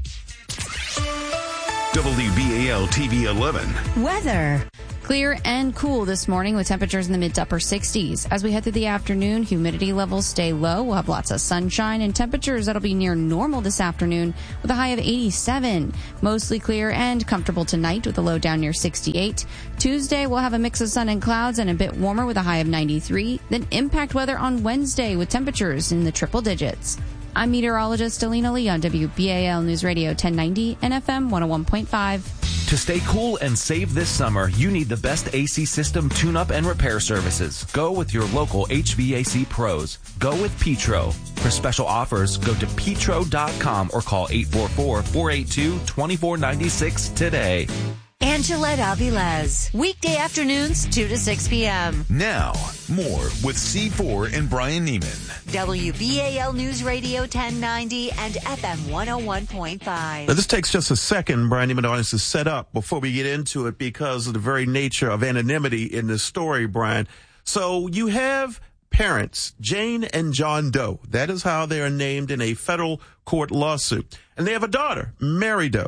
W B A L T V eleven. Weather. Clear and cool this morning with temperatures in the mid to upper sixties. As we head through the afternoon, humidity levels stay low. We'll have lots of sunshine and temperatures that'll be near normal this afternoon with a high of eighty-seven. Mostly clear and comfortable tonight with a low down near sixty-eight. Tuesday, we'll have a mix of sun and clouds and a bit warmer with a high of ninety-three. Then impact weather on Wednesday with temperatures in the triple digits. I'm meteorologist Alina Lee on W B A L News Radio ten ninety and F M one oh one point five. To stay cool and save this summer, you need the best A C system tune-up and repair services. Go with your local H V A C pros. Go with Petro. For special offers, go to petro dot com or call eight four four, four eight two, two four nine six today. Angelette Avilés, weekday afternoons, two to six p.m. Now, more with C four and Brian Neiman. W B A L News Radio ten ninety and F M one oh one point five. Now, this takes just a second, Brian Neiman, audience, to set up before we get into it because of the very nature of anonymity in this story, Brian. So you have parents, Jane and John Doe. That is how they are named in a federal court lawsuit. And they have a daughter, Mary Doe.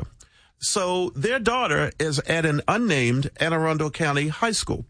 So their daughter is at an unnamed Anne Arundel County high school.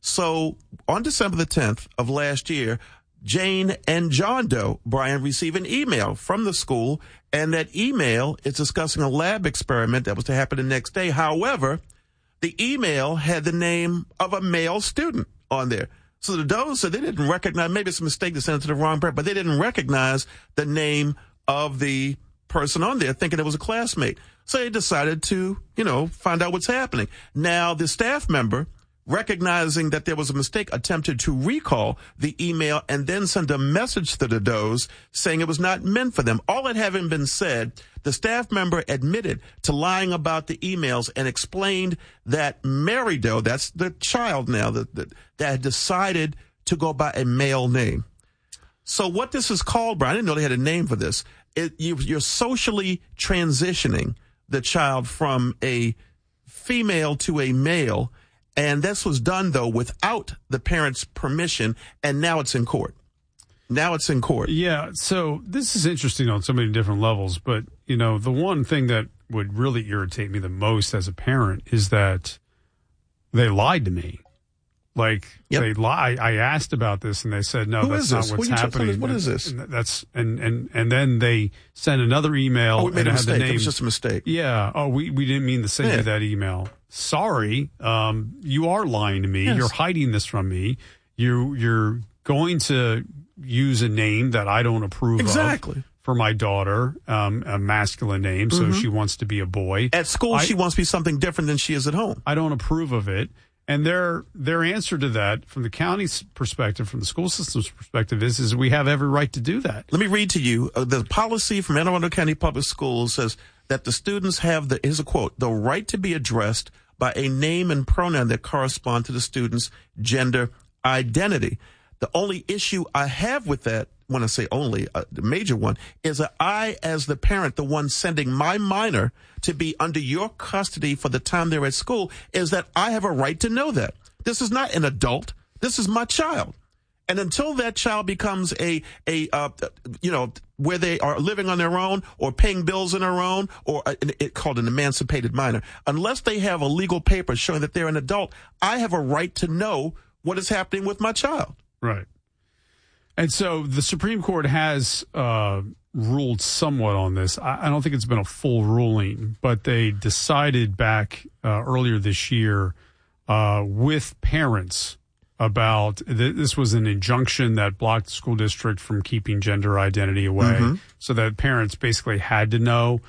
So on December the tenth of last year, Jane and John Doe, Brian, receive an email from the school, and that email is discussing a lab experiment that was to happen the next day. However, the email had the name of a male student on there. So the Does said they didn't recognize, maybe it's a mistake to send it to the wrong person, but they didn't recognize the name of the person on there, thinking it was a classmate. So they decided to, you know, find out what's happening. Now, the staff member, recognizing that there was a mistake, attempted to recall the email and then send a message to the Does saying it was not meant for them. All that having been said, the staff member admitted to lying about the emails and explained that Mary Doe, that's the child now, that, that, that had decided to go by a male name. So what this is called, Brian, I didn't know they had a name for this. It, you, you're socially transitioning the child from a female to a male. And this was done, though, without the parents' permission, and now it's in court. Now it's in court. Yeah, so this is interesting on so many different levels, but, you know, the one thing that would really irritate me the most as a parent is that they lied to me. Like, yep. they lie. I asked about this, and they said, no, Who that's is not this? what's what happening. What is this? And that's and, and, and then they sent another email. Oh, we made and a it mistake. had the name. It was just a mistake. Yeah. Oh, we, we didn't mean to send yeah. you that email. Sorry. Um, you are lying to me. Yes. You're hiding this from me. You, you're going to use a name that I don't approve exactly. of. For my daughter, um, a masculine name, so mm-hmm. she wants to be a boy. At school, I, she wants to be something different than she is at home. I don't approve of it. And their their answer to that, from the county's perspective, from the school system's perspective, is is we have every right to do that. Let me read to you. Uh, the policy from Anne Arundel County Public Schools says that the students have the, here's a quote, the right to be addressed by a name and pronoun that correspond to the student's gender identity. The only issue I have with that, when I say only, uh, the major one, is that I, as the parent, the one sending my minor to be under your custody for the time they're at school, is that I have a right to know that. This is not an adult. This is my child. And until that child becomes a, a uh, you know, where they are living on their own or paying bills on their own, or a, it called an emancipated minor, unless they have a legal paper showing that they're an adult, I have a right to know what is happening with my child. Right. And so the Supreme Court has uh, ruled somewhat on this. I, I don't think it's been a full ruling, but they decided back uh, earlier this year uh, with parents about th- this was an injunction that blocked the school district from keeping gender identity away, mm-hmm. so that parents basically had to know.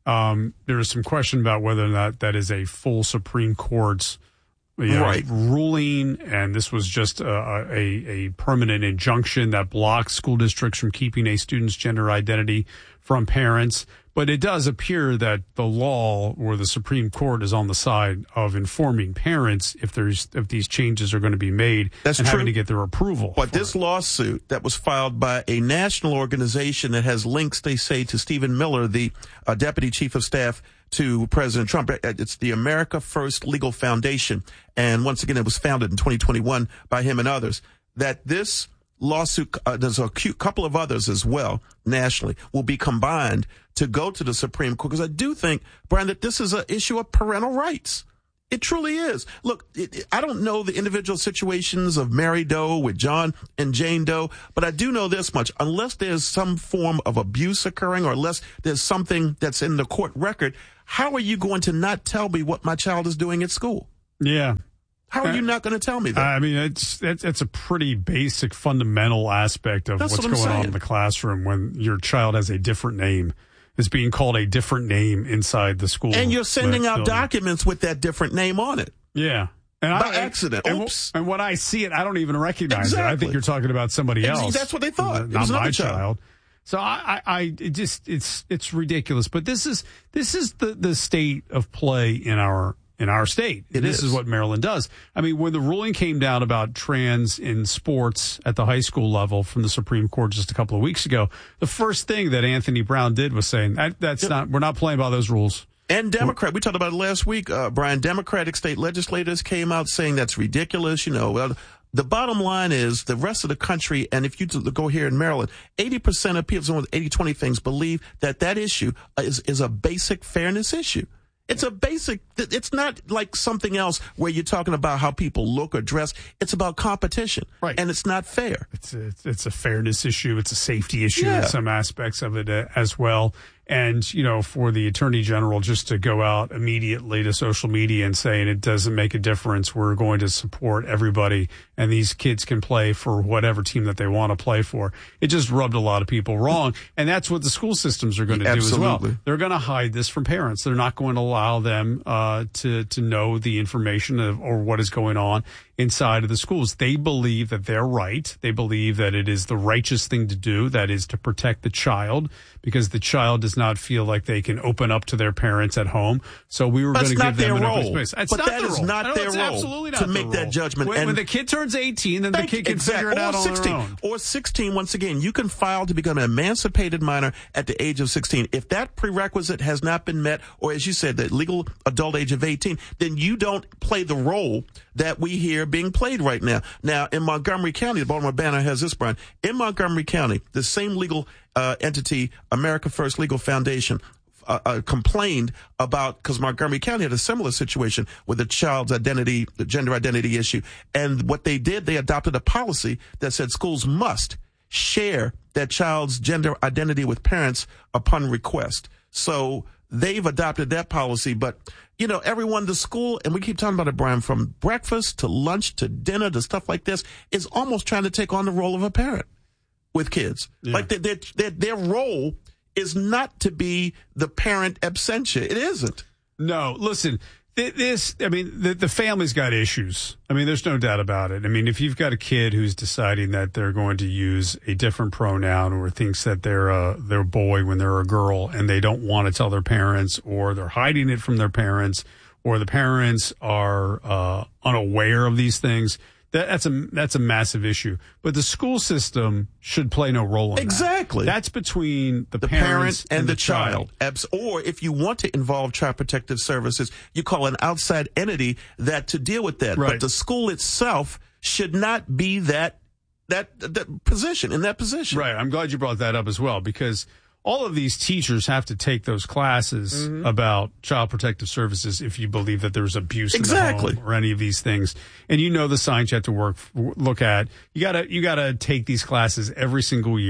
Um, there is some question about whether or not that is a full Supreme Court's you know, right. ruling, and this was just a, a, a permanent injunction that blocks school districts from keeping a student's gender identity from parents. But it does appear that the law or the Supreme Court is on the side of informing parents if there's if these changes are going to be made That's and true. having to get their approval. But this it. lawsuit that was filed by a national organization that has links, they say, to Stephen Miller, the uh, deputy chief of staff to President Trump. It's the America First Legal Foundation. And once again, it was founded in twenty twenty-one by him and others. That this lawsuit, uh, there's a couple of others as well, nationally, will be combined to go to the Supreme Court. Because I do think, Brian, that this is an issue of parental rights. It truly is. Look, it, it, I don't know the individual situations of Mary Doe with John and Jane Doe, but I do know this much. Unless there's some form of abuse occurring or unless there's something that's in the court record, how are you going to not tell me what my child is doing at school? Yeah. How are you not going to tell me that? I mean, it's it's, it's a pretty basic, fundamental aspect of That's what's what I'm going saying. on in the classroom when your child has a different name, is being called a different name inside the school. And you're sending out building. documents with that different name on it. Yeah. And By I, accident. And, Oops. And when I see it, I don't even recognize exactly. it. I think you're talking about somebody else. That's what they thought. It Not was my child. child. So I, I, I it just it's it's ridiculous. But this is this is the, the state of play in our in our state. It this is. is what Maryland does. I mean, when the ruling came down about trans in sports at the high school level from the Supreme Court just a couple of weeks ago, the first thing that Anthony Brown did was saying that that's yep. not we're not playing by those rules. And Democrat, we talked about it last week, uh, Brian, Democratic state legislators came out saying that's ridiculous. You know, well, the bottom line is the rest of the country, and if you go here in Maryland, eighty percent of people with eighty twenty things believe that that issue is, is a basic fairness issue. It's a basic, it's not like something else where you're talking about how people look or dress. It's about competition. Right. And it's not fair. It's a, it's a fairness issue. It's a safety issue yeah. in some aspects of it uh, as well. And, you know, for the attorney general just to go out immediately to social media and saying it doesn't make a difference, we're going to support everybody and these kids can play for whatever team that they want to play for. It just rubbed a lot of people wrong. And that's what the school systems are going to do Absolutely. as well. They're going to hide this from parents. They're not going to allow them uh, to, to know the information of, or what is going on inside of the schools. They believe that they're right. They believe that it is the righteous thing to do, that is to protect the child, because the child does not feel like they can open up to their parents at home. So we were going to give them an open space. It's but not that their is role. not No, their it's role absolutely not to their make that role. judgment. When, and when the kid turns eighteen, then the kid can exactly. figure it out or on sixteen. their own. Or sixteen, once again, you can file to become an emancipated minor at the age of sixteen. If that prerequisite has not been met, or as you said, the legal adult age of eighteen, then you don't play the role that we hear being played right now. Now, in Montgomery County, the Baltimore Banner has this, Brian. In Montgomery County, the same legal uh, entity, America First Legal Foundation, uh, uh, complained about, because Montgomery County had a similar situation with the child's identity, the gender identity issue. And what they did, they adopted a policy that said schools must share that child's gender identity with parents upon request. So they've adopted that policy, but you know, everyone, the school, and we keep talking about it, Brian, from breakfast to lunch to dinner to stuff like this, is almost trying to take on the role of a parent with kids. Yeah. Like their, their, their role is not to be the parent absentia. It isn't. No, listen, this, I mean, the, the family's got issues. I mean, there's no doubt about it. I mean, if you've got a kid who's deciding that they're going to use a different pronoun or thinks that they're a, they're a boy when they're a girl and they don't want to tell their parents, or they're hiding it from their parents, or the parents are uh, unaware of these things, that, that's a that's a massive issue. But the school system should play no role in exactly. that. That's between the, the parents parent and, and the, the child. child. Or if you want to involve Child Protective Services, you call an outside entity that to deal with that. Right. But the school itself should not be that that that position in that position. Right. I'm glad you brought that up as well, because all of these teachers have to take those classes mm-hmm. about Child Protective Services if you believe that there's abuse exactly. in the home or any of these things. And you know the science you have to work look at. You gotta you gotta take these classes every single year.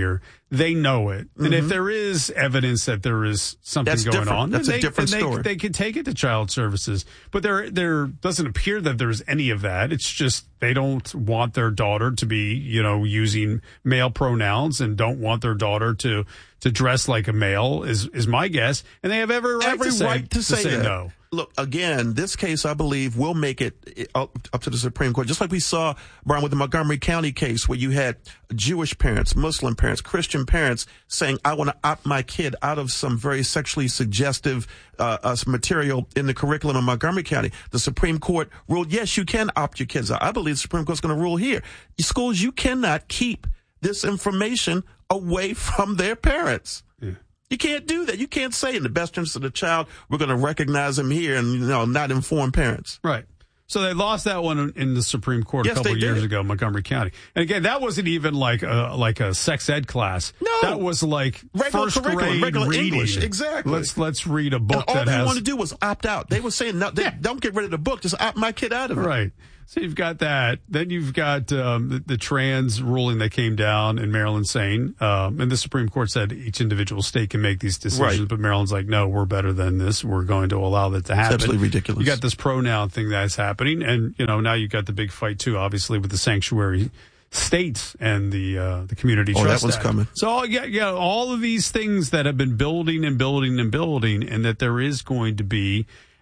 they know it. Mm-hmm. And if there is evidence that there is something That's going different. on, That's then a they, different then they, story. they could take it to child services. But there, there doesn't appear that there's any of that. It's just they don't want their daughter to be, you know, using male pronouns and don't want their daughter to to dress like a male is is my guess. And they have every right Every to say, right to to say, say that. no. Look, again, this case, I believe, will make it up, up to the Supreme Court. Just like we saw, Brian, with the Montgomery County case where you had Jewish parents, Muslim parents, Christian parents saying, I want to opt my kid out of some very sexually suggestive uh, uh, material in the curriculum in Montgomery County. The Supreme Court ruled, yes, you can opt your kids out. I believe the Supreme Court's going to rule here. Schools, you cannot keep this information away from their parents. Yeah. You can't do that. You can't say in the best interest of the child, we're going to recognize him here and, you know, not inform parents. Right. So they lost that one in the Supreme Court yes, a couple they of years did. ago, Montgomery County. And again, that wasn't even like a, like a sex ed class. No. That was like regular first curriculum, grade regular reading. English. Exactly. Let's let's read a book and all that they has. wanted to do was opt out. They were saying, no, they, yeah. don't get rid of the book. Just opt my kid out of it. Right. So you've got that. Then you've got um, the, the trans ruling that came down in Maryland saying, um, and the Supreme Court said each individual state can make these decisions, right. but Maryland's like, no, we're better than this. We're going to allow that to happen. It's absolutely ridiculous. You got this pronoun thing that's happening, and you know now you've got the big fight too, obviously with the sanctuary states and the uh, the community oh, trust that one's Act. coming. So yeah, yeah, all of these things that have been building and building and building, and that there is going to be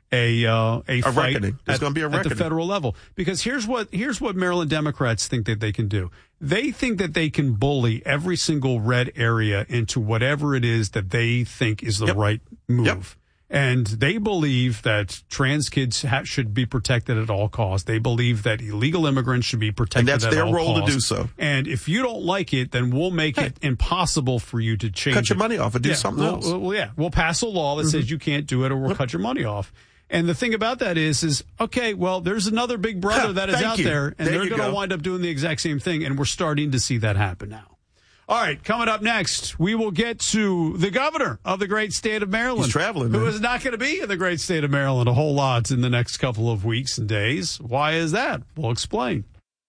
a uh, a, a fight reckoning. There's at, going to be a at reckoning the federal level, because here's what here's what Maryland Democrats think that they can do. They think that they can bully every single red area into whatever it is that they think is the yep. right move. Yep. And they believe that trans kids ha- should be protected at all costs. They believe that illegal immigrants should be protected and that's at their all role costs. to do so. And if you don't like it, then we'll make hey, it impossible for you to change cut your it. money off and do yeah, something we'll, else. Well, yeah, we'll pass a law that mm-hmm. says you can't do it, or we'll yep. cut your money off. And the thing about that is, is okay, well, there's another big brother that is out you. there, and there they're going to wind up doing the exact same thing, and we're starting to see that happen now. All right, coming up next, we will get to the governor of the great state of Maryland. He's traveling, who man. is not going to be in the great state of Maryland a whole lot in the next couple of weeks and days. Why is that? We'll explain.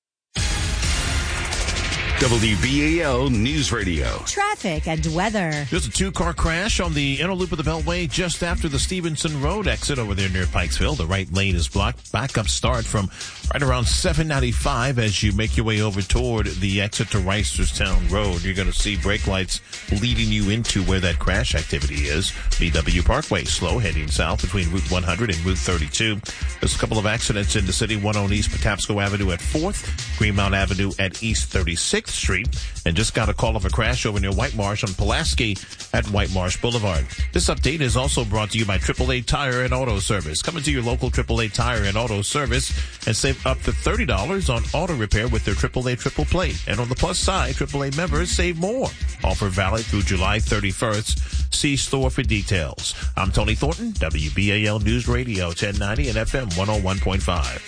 W B A L News Radio. Traffic and weather. There's a two-car crash on the inner loop of the Beltway just after the Stevenson Road exit over there near Pikesville. The right lane is blocked. Backup start from right around seven ninety-five as you make your way over toward the exit to Reisterstown Road. You're going to see brake lights leading you into where that crash activity is. B W Parkway, slow heading south between Route one hundred and Route thirty-two. There's a couple of accidents in the city, one on East Patapsco Avenue at fourth, Greenmount Avenue at East thirty-sixth Street, and just got a call of a crash over near White Marsh on Pulaski at White Marsh Boulevard. This update is also brought to you by triple A Tire and Auto Service. Come into your local triple A Tire and Auto Service and save up to thirty dollars on auto repair with their triple A Triple Play. And on the plus side, triple A members save more. Offer valid through July thirty-first. See store for details. I'm Tony Thornton, W B A L News Radio ten ninety and F M one oh one point five.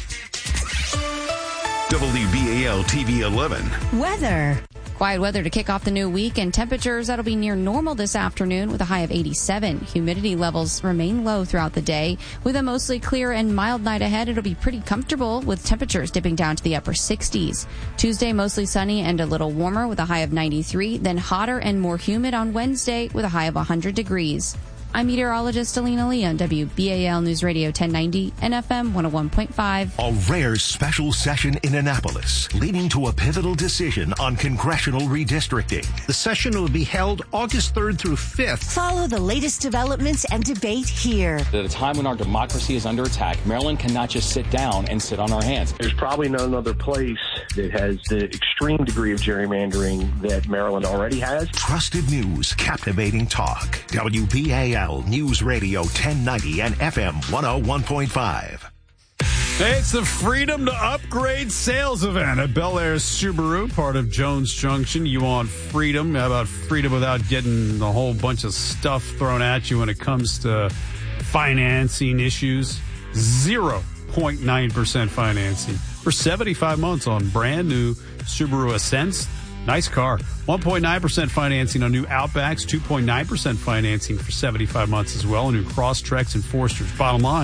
W B A L T V eleven. Weather. Quiet weather to kick off the new week, and temperatures that'll be near normal this afternoon with a high of eighty-seven. Humidity levels remain low throughout the day. With a mostly clear and mild night ahead, it'll be pretty comfortable with temperatures dipping down to the upper sixties. Tuesday, mostly sunny and a little warmer with a high of ninety-three, then hotter and more humid on Wednesday with a high of one hundred degrees. I'm meteorologist Alina Lee on W B A L News Radio ten ninety and F M one oh one point five. A rare special session in Annapolis, leading to a pivotal decision on congressional redistricting. The session will be held August third through fifth. Follow the latest developments and debate here. At a time when our democracy is under attack, Maryland cannot just sit down and sit on our hands. There's probably no other place that has the extreme degree of gerrymandering that Maryland already has. Trusted news, captivating talk. W B A L News Radio ten ninety and F M one oh one point five. Hey, it's the Freedom to Upgrade sales event at Bel Air Subaru, part of Jones Junction. You want freedom? How about freedom without getting a whole bunch of stuff thrown at you when it comes to financing issues? zero point nine percent financing for seventy-five months on brand new Subaru Ascents. Nice car. one point nine percent financing on new Outbacks, two point nine percent financing for seventy-five months as well, on new Crosstreks and Foresters. Bottom line,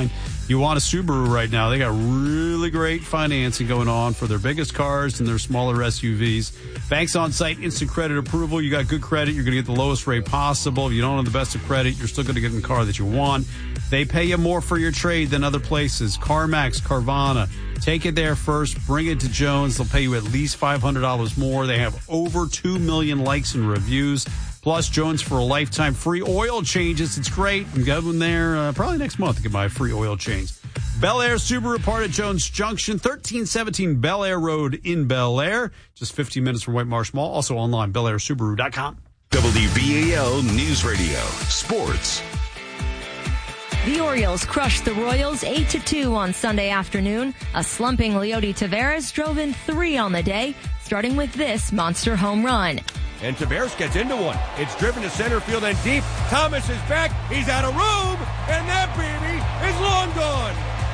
you want a Subaru right now, they got really great financing going on for their biggest cars and their smaller S U Vs. Banks on site, instant credit approval. You got good credit, you're going to get the lowest rate possible. If you don't have the best of credit, you're still going to get in the car that you want. They pay you more for your trade than other places. CarMax, Carvana. Take it there first. Bring it to Jones. They'll pay you at least five hundred dollars more. They have over two million likes and reviews. Plus, Jones for a lifetime free oil changes. It's great. I'm going there uh, probably next month to get my free oil change. Bel Air Subaru, part of Jones Junction, thirteen seventeen Bel Air Road in Bel Air. Just fifteen minutes from White Marsh Mall. Also online, bel air subaru dot com. W B A L News Radio. Sports. The Orioles crushed the Royals eight to two on Sunday afternoon. A slumping Leody Taveras drove in three on the day, starting with this monster home run. And Taveras gets into one. It's driven to center field and deep. Thomas is back. He's out of room. And that baby is long gone.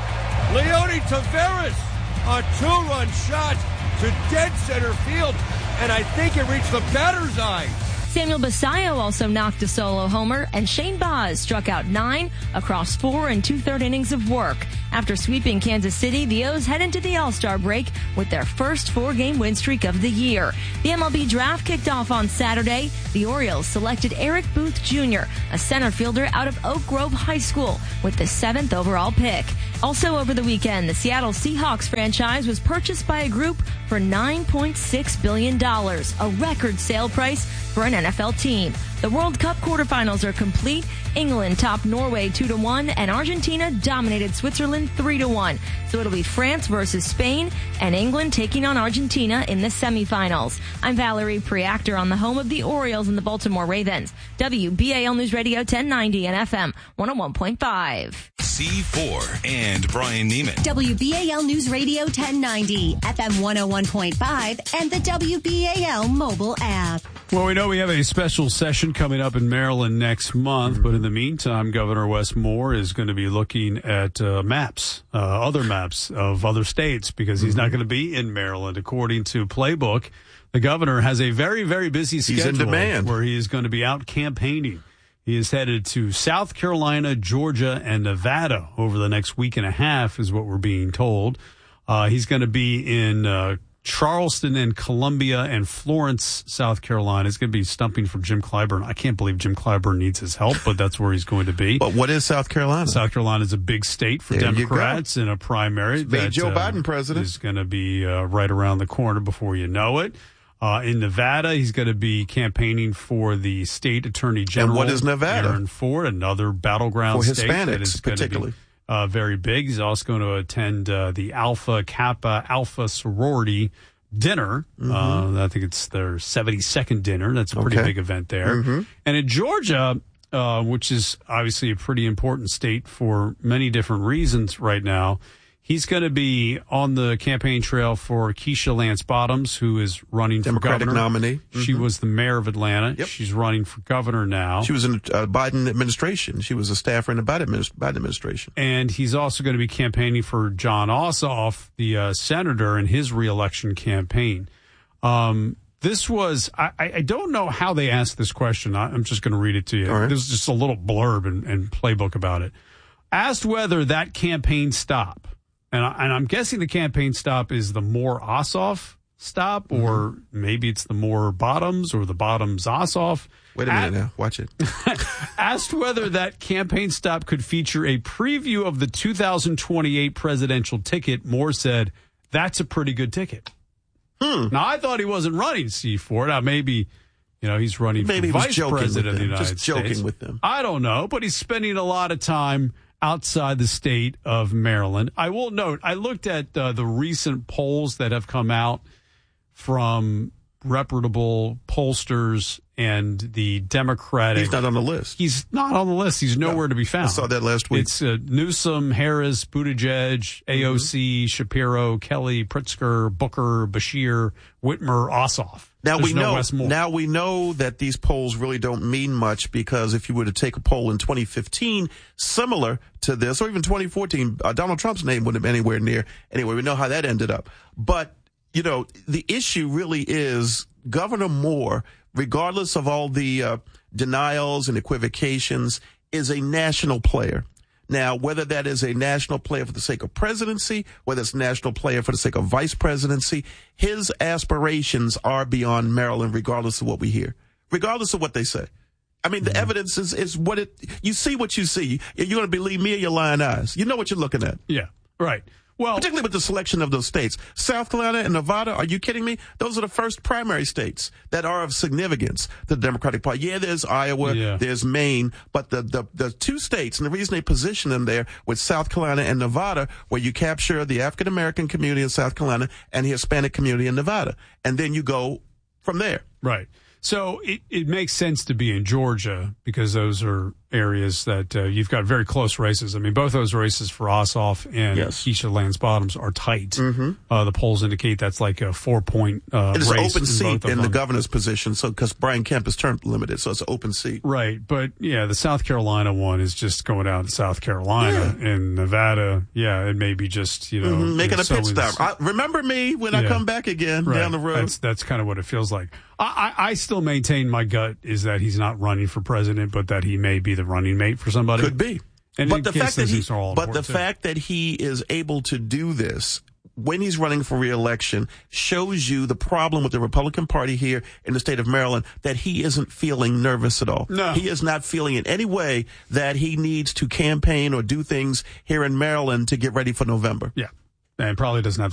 Leody Taveras, a two-run shot to dead center field. And I think it reached the batter's eye. Samuel Basallo also knocked a solo homer, and Shane Baz struck out nine across four and two-third innings of work. After sweeping Kansas City, the O's head into the All-Star break with their first four-game win streak of the year. The M L B draft kicked off on Saturday. The Orioles selected Eric Booth Junior, a center fielder out of Oak Grove High School, with the seventh overall pick. Also over the weekend, the Seattle Seahawks franchise was purchased by a group for nine point six billion dollars, a record sale price for an N F L team. The World Cup quarterfinals are complete. England topped Norway two to one, and Argentina dominated Switzerland three to one. So it'll be France versus Spain, and England taking on Argentina in the semifinals. I'm Valerie Preactor on the home of the Orioles and the Baltimore Ravens. W B A L News Radio ten ninety and F M one oh one point five. C four and Brian Neiman. W B A L News Radio ten ninety, F M one oh one point five, and the W B A L mobile app. Well, we know we have a special session coming up in Maryland next month, but in the meantime, Governor Wes Moore is going to be looking at uh, maps, uh, other maps of other states, because he's not going to be in Maryland. According to Playbook, the governor has a very, very busy schedule. He's in demand. Where he is going to be out campaigning. He is headed to South Carolina, Georgia, and Nevada over the next week and a half, is what we're being told. Uh, he's going to be in uh, Charleston and Columbia and Florence, South Carolina. He's going to be stumping for Jim Clyburn. I can't believe Jim Clyburn needs his help, but that's where he's going to be. But what is South Carolina? South Carolina is a big state for there Democrats in a primary. Made that, Joe uh, Biden president. Is going to be uh, right around the corner before you know it. Uh, in Nevada, he's going to be campaigning for the state attorney general. And what is Nevada? Aaron Ford, another battleground for state Hispanics, that is going particularly. to be uh, very big. He's also going to attend uh, the Alpha Kappa Alpha sorority dinner. Mm-hmm. Uh, I think it's their seventy-second dinner. That's a pretty okay. big event there. Mm-hmm. And in Georgia, uh, which is obviously a pretty important state for many different reasons right now, he's going to be on the campaign trail for Keisha Lance Bottoms, who is running Democratic for governor. nominee. Mm-hmm. She was the mayor of Atlanta. Yep. She's running for governor now. She was in the uh, Biden administration. She was a staffer in the Biden, administ- Biden administration. And he's also going to be campaigning for John Ossoff, the uh, senator, in his reelection campaign. Um, this was, I, I don't know how they asked this question. I, I'm just going to read it to you. Right. There's just a little blurb and, and Playbook about it. Asked whether that campaign stop, and, I, and I'm guessing the campaign stop is the more Ossoff stop, or mm-hmm. maybe it's the more Bottoms or the Bottoms Ossoff. Wait a minute At, now. Watch it. Asked whether that campaign stop could feature a preview of the two thousand twenty-eight presidential ticket, Moore said, that's a pretty good ticket. Hmm. Now, I thought he wasn't running C four. Now, maybe, you know, he's running maybe for he vice president of the United Just joking States. with them. I don't know, but he's spending a lot of time outside the state of Maryland. I will note, I looked at uh, the recent polls that have come out from reputable pollsters and the Democratic. He's not on the list. He's not on the list. He's nowhere no, to be found. I saw that last week. It's uh, Newsom, Harris, Buttigieg, A O C, mm-hmm. Shapiro, Kelly, Pritzker, Booker, Bashir, Whitmer, Ossoff. Now There's we no know. Wes Moore. Now we know that these polls really don't mean much, because if you were to take a poll in twenty fifteen similar to this, or even twenty fourteen, uh, Donald Trump's name wouldn't have been anywhere near. Anyway, we know how that ended up. But you know, the issue really is Governor Moore, regardless of all the uh, denials and equivocations, is a national player. Now, whether that is a national player for the sake of presidency, whether it's a national player for the sake of vice presidency, his aspirations are beyond Maryland, regardless of what we hear, regardless of what they say. I mean, the mm-hmm. evidence is, is what it, you see what you see. You're going to believe me or your lying eyes. You know what you're looking at. Yeah, right. Well, particularly with the selection of those states. South Carolina and Nevada, are you kidding me? Those are the first primary states that are of significance to the Democratic Party. Yeah, there's Iowa, yeah. there's Maine, but the, the, the two states, and the reason they position them there with South Carolina and Nevada, where you capture the African-American community in South Carolina and the Hispanic community in Nevada. And then you go from there. Right. So it, it makes sense to be in Georgia because those are areas that uh, you've got very close races. I mean, both those races for Ossoff and yes. Keisha Lance Bottoms are tight. Mm-hmm. Uh, the polls indicate that's like a four-point uh, race. It's an open seat in them. the governor's position, so because Brian Kemp is term limited, so it's an open seat. Right, but yeah, the South Carolina one is just going out to South Carolina. Yeah. And Nevada, yeah, it may be just, you know. Mm-hmm. Making a pit stop. I, remember me when yeah. I come back again right. down the road. That's, that's kind of what it feels like. I, I, I still maintain my gut is that he's not running for president, but that he may be the running mate for somebody. Could be. And but the fact that he, but the too. fact that he is able to do this when he's running for re-election shows you the problem with the Republican Party here in the state of Maryland, that he isn't feeling nervous at all. No. He is not feeling in any way that he needs to campaign or do things here in Maryland to get ready for November. Yeah. And probably doesn't have